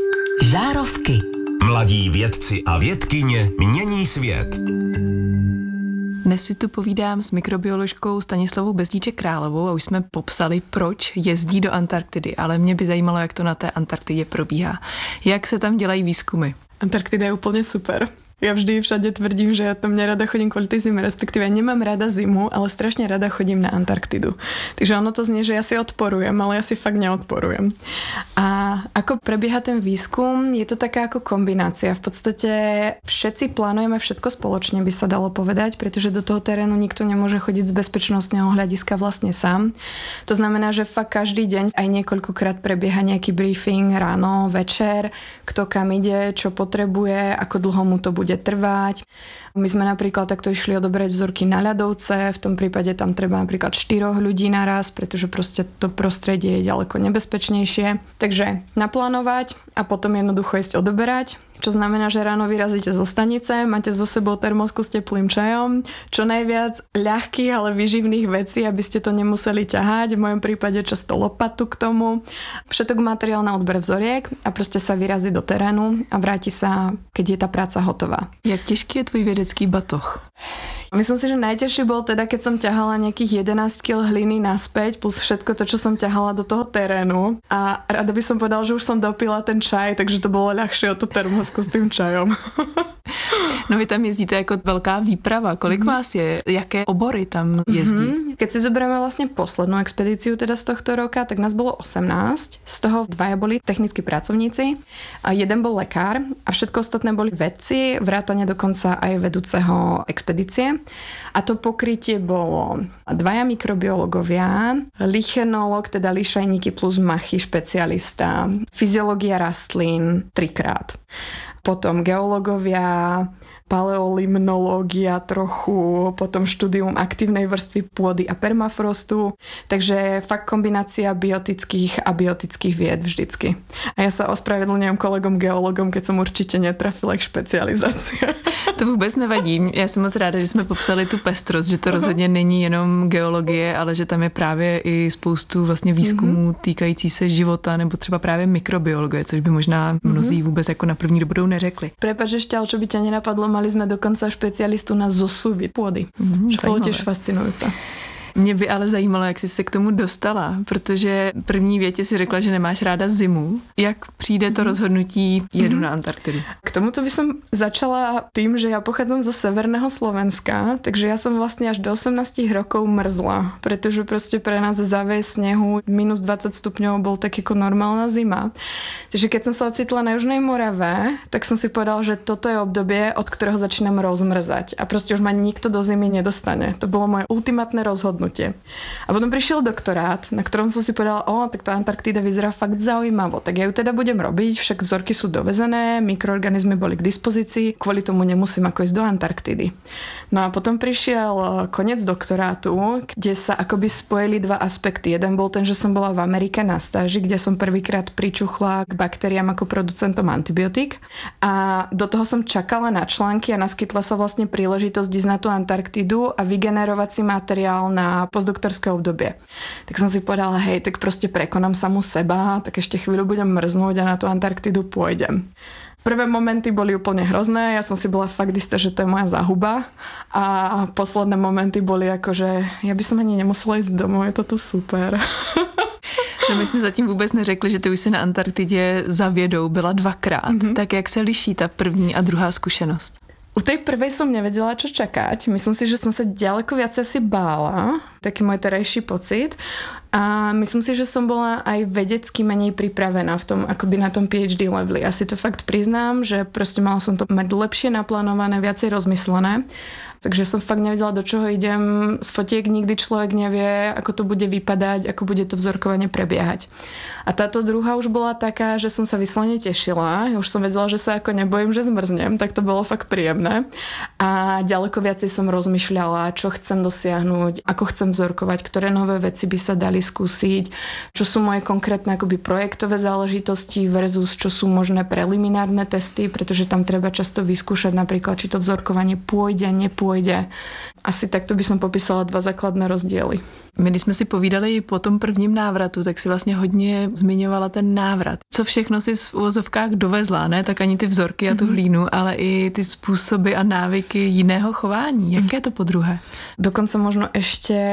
Speaker 11: Žárovky.
Speaker 2: Mladí vědci a vědkyně mění svět.
Speaker 13: Dnes si tu povídám s mikrobioložkou Stanislavou Bezdíček-Královou a už jsme popsali, proč jezdí do Antarktidy, ale mě by zajímalo, jak to na té Antarktidě probíhá. Jak se tam dělají výzkumy?
Speaker 12: Antarktida je úplne super. Ja vždy všade tvrdím, že ja tam nerada chodím kvôli tej zime, respektíve nemám rada zimu, ale strašne rada chodím na Antarktidu. Takže ono to znie, že ja si odporujem, ale ja si fakt neodporujem. A ako prebieha ten výskum, je to taká ako kombinácia. V podstate všetci plánujeme všetko spoločne, by sa dalo povedať, pretože do toho terénu nikto nemôže chodiť z bezpečnostného hľadiska vlastne sám. To znamená, že fakt každý deň aj niekoľkokrát prebieha nejaký briefing ráno, večer, kto kam ide, čo potrebuje, ako dlho mu to bude trvať. My sme napríklad takto išli odobrať vzorky na ľadovce, v tom prípade tam treba napríklad štyroch ľudí naraz, pretože proste to prostredie je ďaleko nebezpečnejšie. Takže naplánovať a potom jednoducho ísť odoberať, čo znamená, že ráno vyrazíte zo stanice, máte so sebou termosku s teplým čajom, čo najviac ľahkých, ale výživných vecí, aby ste to nemuseli ťahať, v mojom prípade často lopatu k tomu, všetok materiál na odber vzoriek a proste sa vyrazí do terénu a vráti sa, keď je tá práca hotová.
Speaker 13: Jak těžký je tvoj vedecký batoh?
Speaker 12: Myslím si, že najťažšie bol teda, keď som ťahala nejakých jedenásť kilogramov hliny naspäť, plus všetko to, čo som ťahala do toho terénu. A rada by som povedala, že už som dopila ten čaj, takže to bolo ľahšie o to termosku s tým čajom.
Speaker 13: No vy tam jezdíte jako velká výprava. Kolik mm-hmm. vás je? Jaké obory tam jezdí?
Speaker 12: Mm-hmm. Keď si zoberieme vlastne poslednú expedíciu teda z tohto roka, tak nás bolo osemnásť. Z toho dvaja boli technickí pracovníci a jeden bol lekár a všetko ostatné boli vedci, vrátane dokonca aj vedúceho expedície. A to pokrytie bolo dvaja mikrobiológovia, lichenológ, teda lišajníky plus machy špecialista, fyziológia rastlín trikrát. Potom geológovia, paleolimnológia trochu, potom štúdium aktívnej vrstvy pôdy a permafrostu. Takže fakt kombinácia biotických a biotických vied vždycky. A ja sa ospravedlňujem kolegom geológom, keď som určite netrafila ich špecializácia.
Speaker 13: To vůbec nevadí. Já jsem moc ráda, že jsme popsali tu pestrost, že to rozhodně není jenom geologie, ale že tam je právě i spoustu vlastně výzkumů týkající se života nebo třeba právě mikrobiologie, což by možná mnozí vůbec jako na první dobrou neřekli.
Speaker 12: Prepač ešte, ale čo by ťa nenapadlo, mali sme dokonca špecialistu na zosuvy pôdy.
Speaker 13: Mm,
Speaker 12: čo bolo tiež fascinujúce.
Speaker 13: Mě by ale zajímalo, jak jsi se k tomu dostala, protože první větě si řekla, že nemáš ráda zimu. Jak přijde to rozhodnutí jedu na Antarktidu?
Speaker 12: K tomuto by som začala tým, že ja pochádzam zo severného Slovenska, takže ja som vlastne až do osemnásť rokov mrzla, pretože proste pre nás záves snehu minus dvadsať stupňov bol tak ako normálna zima. Takže keď som sa ocitla na Južnej Morave, tak som si povedala, že toto je obdobie, od ktorého začínam rozmrzať a proste už ma nikto do zimy nedostane. To bolo moje ultimátne rozhodnutie. A potom prišiel doktorát, na ktorom som si povedala, o, tak tá Antarktida vyzerá fakt zaujímavo, tak ja ju teda budem robiť, však vzorky sú dovezené, mikroorganizmy boli k dispozícii, kvôli tomu nemusím ako ísť do Antarktidy. No a potom prišiel koniec doktorátu, kde sa akoby spojili dva aspekty. Jeden bol ten, že som bola v Amerike na stáži, kde som prvýkrát pričuchla k baktériám ako producentom antibiotík a do toho som čakala na články a naskytla sa vlastne príležitosť ísť na tú Antarktidu a vygenerovať si materiál na postdoktorské obdobie. Tak som si povedala, hej, tak proste prekonám samu seba, tak ešte chvíľu budem mrznúť a na tú Antarktidu pôjdem. Prvé momenty boli úplne hrozné, ja som si bola fakt istá, že to je moja záhuba a posledné momenty boli ako, že ja by som ani nemusela ísť domov, je toto super.
Speaker 13: No my jsme zatím vůbec neřekli, že ty už si na Antarktidě za vědou byla dvakrát. Mm-hmm. Tak jak se liší ta první a druhá zkušenost?
Speaker 12: U tej prvej som nevedela, čo čakať. Myslím si, že som sa ďaleko viac asi bála. Taký môj terajší pocit. A myslím si, že som bola aj vedecky menej pripravená v tom, akoby na tom PhD leveli. Asi to fakt priznám, že proste mala som to mať lepšie naplánované, viacej rozmyslené. Takže som fakt nevedela, do čoho idem. Z fotiek nikdy človek nevie, ako to bude vypadať, ako bude to vzorkovanie prebiehať. A táto druhá už bola taká, že som sa vyslovene tešila. Ja už som vedela, že sa ako nebojím, že zmrznem, tak to bolo fakt príjemné. A ďaleko viacej som rozmýšľala, čo chcem dosiahnuť, ako chcem vzorkovať, ktoré nové veci by sa dali skúsiť, čo sú moje konkrétne akoby projektové záležitosti versus čo sú možné preliminárne testy, pretože tam treba často vyskúšať napríklad, či to vzorkovanie pôjde, nepôjde. Asi takto by som popísala dva základné rozdiely.
Speaker 13: My, když jsme si povídali po tom prvním návratu, tak si vlastně hodně zmiňovala ten návrat. Co všechno si v uvozovkách dovezla, ne? Tak ani ty vzorky a tu hlínu, ale i ty způsoby a návyky jiného chování. Jaké je to podruhé?
Speaker 12: Dokonca možno ešte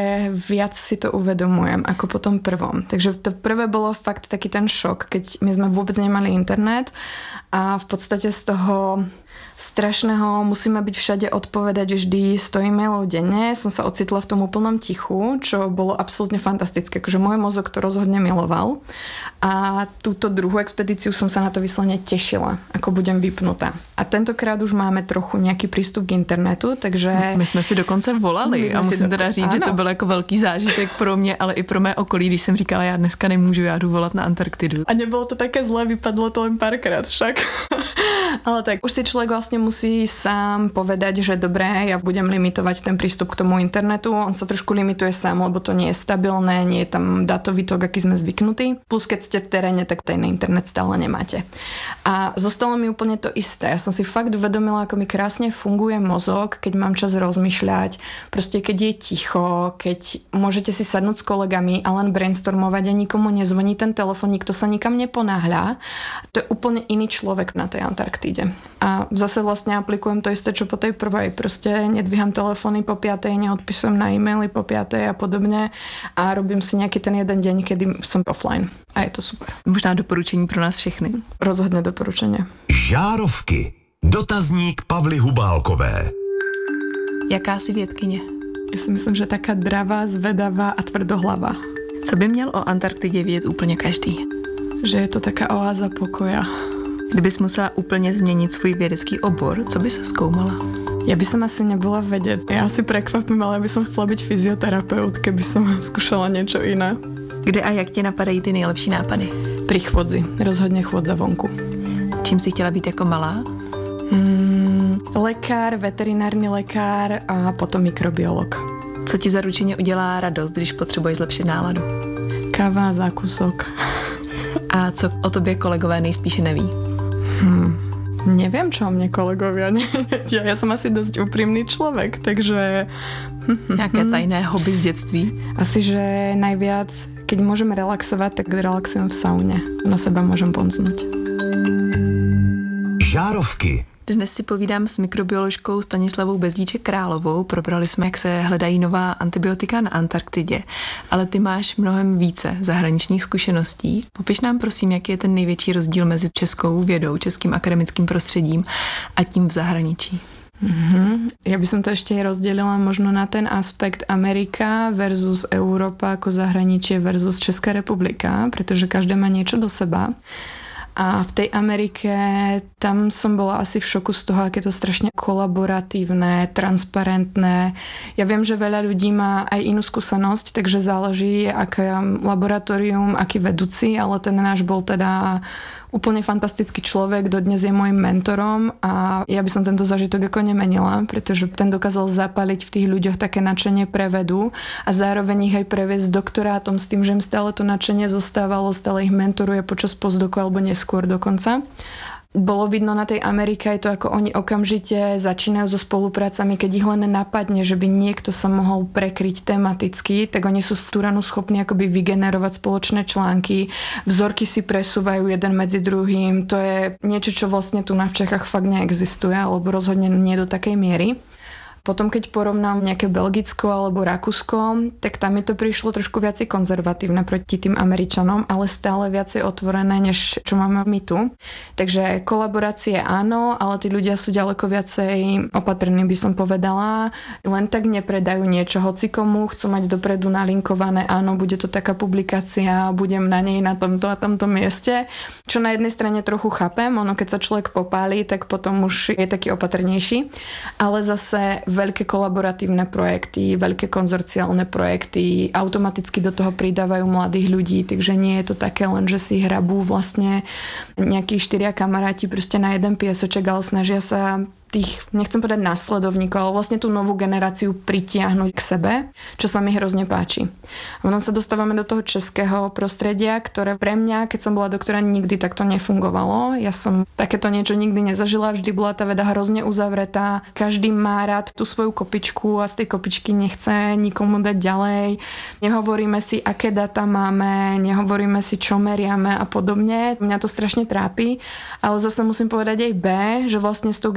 Speaker 12: viac si to uvedomujem ako po tom prvom. Takže to prvé bolo fakt taký ten šok, keď my sme vôbec nemali internet a v podstate z toho strašného, musíme byť všade odpovedať vždy sto e-mailov denne. Som sa ocitla v tom úplnom tichu, čo bolo absolútne fantastické. Akože môj mozog to rozhodne miloval. A túto druhú expedíciu som sa na to vyslovene tešila, ako budem vypnutá. A tentokrát už máme trochu nejaký prístup k internetu, takže...
Speaker 13: My jsme si dokonce volali a musím teda říct, ano. Že to byl jako velký zážitek pro mě, ale i pro mé okolí, když jsem říkala, já dneska nemůžu, já jdu volat na Antarktidu.
Speaker 12: A nebylo to také zlé, vypadlo to len párkrát však. Ale tak už si človek vlastne musí sám povedať, že dobre, ja budem limitovať ten prístup k tomu internetu. On sa trošku limituje sám, lebo to nie je stabilné, nie je tam datový tok, aký sme zvyknutí. Plus keď ste v teréne, tak ten internet stále nemáte. A zostalo mi úplne to isté. Ja som si fakt uvedomila, ako mi krásne funguje mozog, keď mám čas rozmýšľať. Proste keď je ticho, keď môžete si sadnúť s kolegami a len brainstormovať a nikomu nezvoní ten telefon, nikto sa nikam neponáhľa. To je úplne iný človek na tej Antarktíde. A zase vlastne aplikujem to isté, čo po tej prvej. Proste nedvíham telefóny po piatej, neodpisujem na e-maily po piatej a podobne a robím si nejaký ten jeden deň, kedy som offline. A je to super.
Speaker 13: Možná doporučení pro nás všechny.
Speaker 12: Rozhodne doporučenie.
Speaker 2: Žárovky. Dotazník Pavly Hubálkové.
Speaker 13: Jaká si vědkyně?
Speaker 12: Já si myslím, že taká dravá, zvedavá a tvrdohlava.
Speaker 13: Co by měl o Antarktidě vědět úplně každý?
Speaker 12: Že je to taká oáza pokoja.
Speaker 13: Kdybys musela úplně změnit svůj vědecký obor, co by se zkoumala?
Speaker 12: Ja by som asi nebola vedec. Ja asi prekvapím, ale by som chcela byť fyzioterapeut, keby som skúšala niečo iné.
Speaker 13: Kde a jak ti napadají ty nejlepší nápady?
Speaker 12: Pri chôdzi. Rozhodne chôdza vonku.
Speaker 13: Čím si chtěla být jako malá?
Speaker 12: Hmm, lekár, veterinárny lekár a potom mikrobiolog.
Speaker 13: Co ti zaručeně udělá radost, když potřebuješ zlepšit náladu?
Speaker 12: Káva, zákusok.
Speaker 13: A co o tobě kolegové nejspíše neví?
Speaker 12: Hmm. Neviem, čo o mne kolegovia nevedia. Ja som asi dosť úprimný človek, takže...
Speaker 13: Nejaké tajné hobby z detství?
Speaker 12: Asi, že najviac, keď môžem relaxovať, tak relaxujem v saune. Na seba môžem ponznúť.
Speaker 2: Žárovky.
Speaker 13: Dnes si povídám s mikrobioložkou Stanislavou Bezdíček Královou. Probrali jsme, jak se hledají nová antibiotika na Antarktidě. Ale ty máš mnohem více zahraničních zkušeností. Popiš nám prosím, jaký je ten největší rozdíl mezi českou vědou, českým akademickým prostředím a tím v zahraničí.
Speaker 12: Mm-hmm. Ja by som to ešte rozdelila možno na ten aspekt Amerika versus Európa ako zahraničie versus Česká republika, pretože každé má niečo do seba. A v tej Amerike tam som bola asi v šoku z toho, aké to strašne kolaboratívne, transparentné. Ja viem, že veľa ľudí má aj inú skúsenosť, takže záleží, aké laboratórium, aký vedúci, ale ten náš bol teda úplne fantastický človek, dodnes je môjim mentorom a ja by som tento zážitok ako nemenila, pretože ten dokázal zapaliť v tých ľuďoch také nadšenie pre vedu a zároveň ich aj previesť doktorátom s tým, že im stále to nadšenie zostávalo, stále ich mentoruje počas postdoku alebo neskôr dokonca. Bolo vidno na tej Amerike aj to, ako oni okamžite začínajú so spoluprácami, keď ich len napadne, že by niekto sa mohol prekryť tematicky, tak oni sú v Turanu schopní akoby vygenerovať spoločné články, vzorky si presúvajú jeden medzi druhým, to je niečo, čo vlastne tu na v Čechách fakt neexistuje, alebo rozhodne nie do takej miery. Potom, keď porovnám nejaké Belgicko alebo Rakúsko, tak tam mi to prišlo trošku viacej konzervatívne proti tým Američanom, ale stále viacej otvorené, než čo máme my tu. Takže kolaborácie áno, ale tí ľudia sú ďaleko viacej opatrní, by som povedala. Len tak nepredajú niečo hocikomu, chcú mať dopredu nalinkované, áno, bude to taká publikácia, budem na nej na tomto a tomto mieste. Čo na jednej strane trochu chápem, ono keď sa človek popálí, tak potom už je taký opatrnejší. Ale zase veľké kolaboratívne projekty, veľké konzorciálne projekty, automaticky do toho pridávajú mladých ľudí, takže nie je to také len, že si hrabú vlastne nejakí štyria kamaráti proste na jeden piesoček, ale snažia sa tých, nechcem povedať následovníkov, ale vlastne tú novú generáciu pritiahnuť k sebe, čo sa mi hrozne páči. Ono sa dostávame do toho českého prostredia, ktoré pre mňa, keď som bola doktora, nikdy takto nefungovalo. Ja som takéto niečo nikdy nezažila, vždy bola tá veda hrozne uzavretá. Každý má rád tú svoju kopičku a z tej kopičky nechce nikomu dať ďalej. Nehovoríme si, aké data máme, nehovoríme si, čo meriame a podobne. Mňa to strašne trápi, ale zase musím povedať aj B, že vlastne s tou generáciou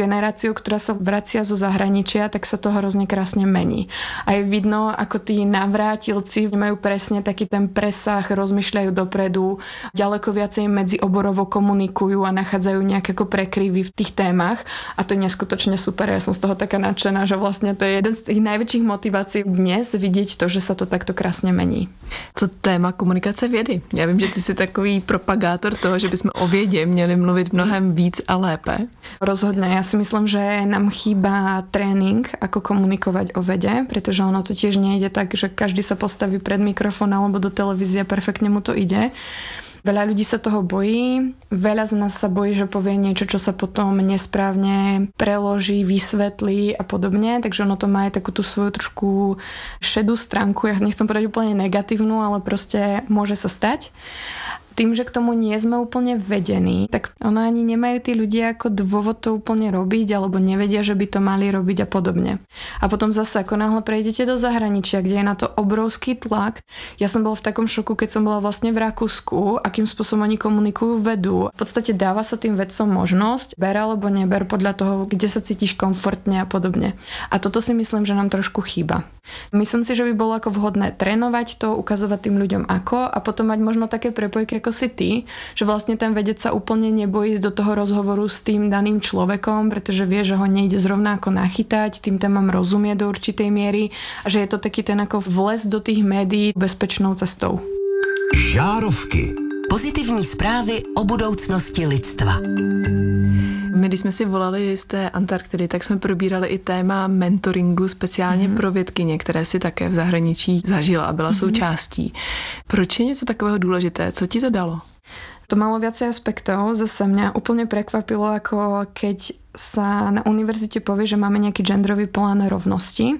Speaker 12: generáciou, ktorá sa vracia zo zahraničia, tak sa to hrozne krásne mení. A je vidno, ako tí navrátilci majú presne taký ten presah, rozmýšľajú dopredu, ďaleko viacej medzioborovo komunikujú a nachádzajú nejaké ako prekryvy v tých témach a to je neskutočne super. Ja som z toho taká nadšená, že vlastne to je jeden z tých najväčších motivácií dnes vidieť to, že sa to takto krásne mení.
Speaker 13: Co téma komunikace vědy? Já vím, že ty jsi takový propagátor toho, že bychom o vědě měli mluvit mnohem víc a lépe.
Speaker 12: Rozhodne. Ja si myslím, že nám chýba tréning, ako komunikovať o vede, pretože ono to tiež nejde tak, že každý sa postaví pred mikrofón alebo do televízie a perfektne mu to ide. Veľa ľudí sa toho bojí, veľa z nás sa bojí, že povie niečo, čo sa potom nesprávne preloží, vysvetlí a podobne, takže ono to má aj takú tú svoju trošku šedú stránku, ja nechcem povedať úplne negatívnu, ale proste môže sa stať. Tým, že k tomu nie sme úplne vedení, tak ono ani nemajú tí ľudia ako dôvod to úplne robiť, alebo nevedia, že by to mali robiť a podobne. A potom zase, ako náhle prejdete do zahraničia, kde je na to obrovský tlak, ja som bola v takom šoku, keď som bola vlastne v Rakúsku, akým spôsobom oni komunikujú vedu. V podstate dáva sa tým vedcom možnosť, ber alebo neber podľa toho, kde sa cítiš komfortne a podobne. A toto si myslím, že nám trošku chýba. Myslím si, že by bolo ako vhodné trénovať to, ukazovať tým ľuďom ako a potom mať možno také prepojky ako si ty, že vlastne ten vedec sa úplne nebojí ísť do toho rozhovoru s tým daným človekom, pretože vie, že ho nejde zrovna ako nachytať, tým témam rozumie do určitej miery a že je to taký ten ako vles do tých médií bezpečnou cestou.
Speaker 11: Žárovky. Pozitivní zprávy o budoucnosti lidstva.
Speaker 13: My, když jsme si volali z té Antarktidy, tak jsme probírali i téma mentoringu speciálně mm. pro vědkyně, které si také v zahraničí zažila a byla mm. součástí. Proč je něco takového důležité? Co ti to dalo?
Speaker 12: To malo viacej aspektov. Zase mňa úplne prekvapilo, ako keď sa na univerzite povie, že máme nejaký genderový plán rovnosti,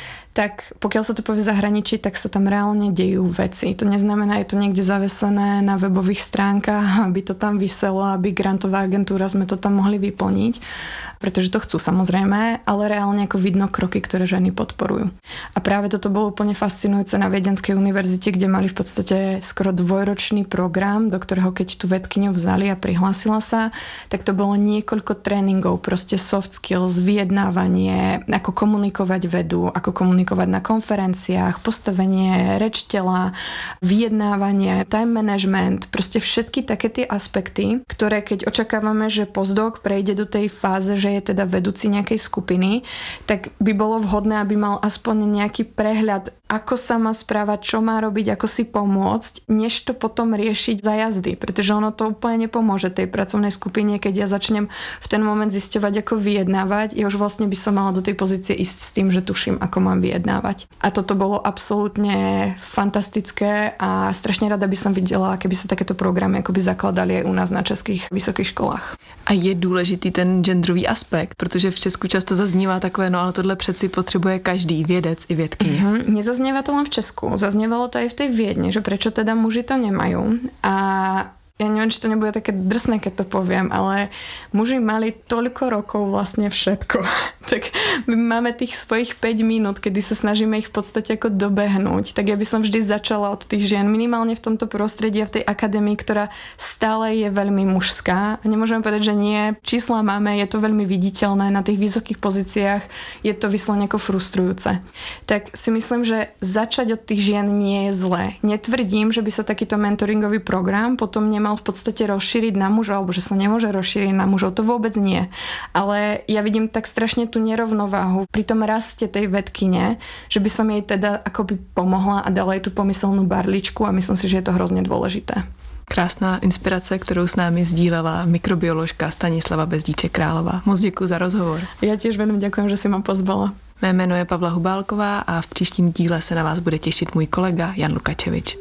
Speaker 12: tak pokiaľ sa to povie v zahraničí, tak sa tam reálne dejú veci. To neznamená, je to niekde zavesené na webových stránkach, aby to tam viselo, aby grantová agentúra sme to tam mohli vyplniť, pretože to chcú samozrejme, ale reálne ako vidno kroky, ktoré ženy podporujú. A práve toto bolo úplne fascinujúce na Viedenskej univerzite, kde mali v podstate skoro dvojročný program, do ktorého keď tú vedkyňu vzali a prihlásila sa, tak to bolo niekoľko tréningov, proste soft skills, vyjednávanie, ako komunikovať vedu, ako komunikovať na konferenciách, postavenie reč tela, vyjednávanie, time management, proste všetky také tie aspekty, ktoré keď očakávame, že postdoc prejde do tej fáze, že je teda vedúci nejakej skupiny, tak by bolo vhodné, aby mal aspoň nejaký prehľad, ako sa má správať, čo má robiť, ako si pomôcť, než to potom riešiť za jazdy, pretože ono to úplne nepomôže tej pracovnej skupine, keď ja začnem v ten moment zisťovať, ako vyjednávať, ja už vlastne by som mala do tej pozície ísť s tým, že tuším, ako mám vyjednávať. A toto bolo absolútne fantastické a strašne rada by som videla, keby sa takéto programy akoby zakladali aj u nás na českých vysokých školách.
Speaker 13: A je důležitý ten genderový aspekt, protože v Česku často zaznívá takové, no ale tohle přeci potřebuje každý vědec i vědkyně.
Speaker 12: Mm-hmm. Nezaznieva to len v Česku, zaznievalo to aj v tej Viedni, že prečo teda muži to nemajú. A ja neviem, či to nebude také drsné, keď to poviem, ale muži mali toľko rokov vlastne všetko. Tak my máme tých svojich päť minút, kedy sa snažíme ich v podstate ako dobehnúť. Tak ja by som vždy začala od tých žien, minimálne v tomto prostredí a v tej akadémii, ktorá stále je veľmi mužská. A nemôžeme povedať, že nie. Čísla máme, je to veľmi viditeľné na tých vysokých pozíciách, je to vyslovene ako frustrujúce. Tak si myslím, že začať od tých žien nie je zlé. Netvrdím, že by sa takýto mentoringový program potom nemal v podstate rozšíriť na mužov, alebo že sa nemôže rozšíriť na mužov, to vôbec nie. Ale ja vidím tak strašne tú nerovnováhu pri tom raste tej vedkyne, že by som jej teda akoby pomohla a dala jej tú pomyselnú barličku a myslím si, že je to hrozně dôležité.
Speaker 13: Krásná inspirace, kterou s námi sdílela mikrobioložka Stanislava Bezdíček-Králová. Moc děkuji za rozhovor.
Speaker 12: Ja tiež veľmi ďakujem, že si ma pozvala.
Speaker 13: Mé jméno je Pavla Hubálková a v příštím díle se na vás bude těšit můj kolega Jan Lukačevič.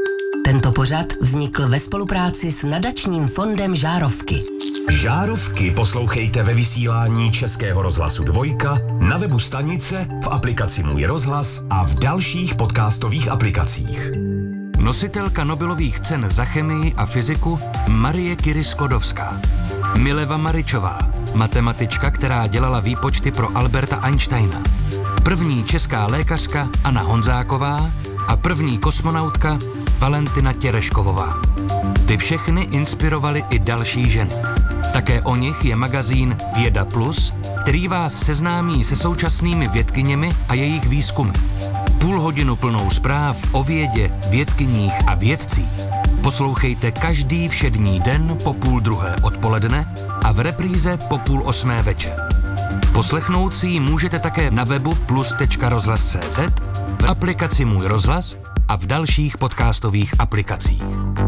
Speaker 11: Tento pořad vznikl ve spolupráci s nadačním fondem Žárovky.
Speaker 2: Žárovky poslouchejte ve vysílání Českého rozhlasu Dvojka, na webu stanice, v aplikaci Můj rozhlas a v dalších podcastových aplikacích.
Speaker 4: Nositelka Nobelových cen za chemii a fyziku Marie Curie-Sklodowská. Mileva Maričová, matematička, která dělala výpočty pro Alberta Einsteina. První česká lékařka Anna Honzáková a první kosmonautka Valentina Tereškovová. Ty všechny inspirovaly i další ženy. Také o nich je magazín Věda Plus který vás seznámí se současnými vědkyněmi a jejich výzkumy. Půl hodinu plnou zpráv o vědě, vědkyních a vědcích poslouchejte každý všední den po půl druhé odpoledne a v repríze po půl osmé večer. Poslechnout si ji můžete také na webu plus tečka rozhlas tečka cé zet, v aplikaci Můj rozhlas a v dalších podcastových aplikacích.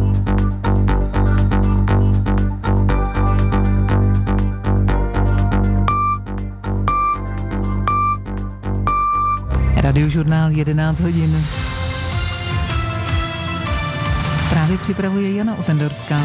Speaker 14: Radiožurnál jedenáct hodin. Právě připravuje Jana Otendorská.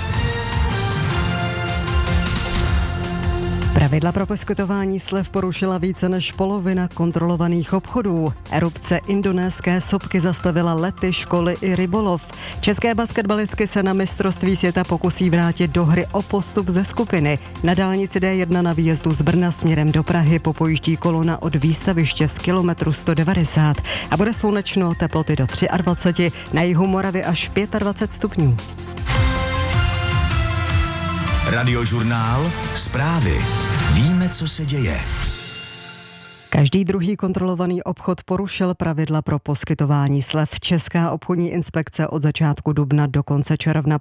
Speaker 15: Pravidla pro poskytování slev porušila více než polovina kontrolovaných obchodů. Erupce indonéské sopky zastavila lety, školy i rybolov. České basketbalistky se na mistrovství světa pokusí vrátit do hry o postup ze skupiny. Na dálnici dé jedna na výjezdu z Brna směrem do Prahy popojíždí kolona od výstaviště z kilometru sto devadesát a bude slunečno, teploty do dvacet tři, na jihu Moravy až dvacet pět stupňů.
Speaker 2: Radiožurnál, zprávy. Víme, co se děje.
Speaker 15: Každý druhý kontrolovaný obchod porušil pravidla pro poskytování slev. Česká obchodní inspekce od začátku dubna do konce června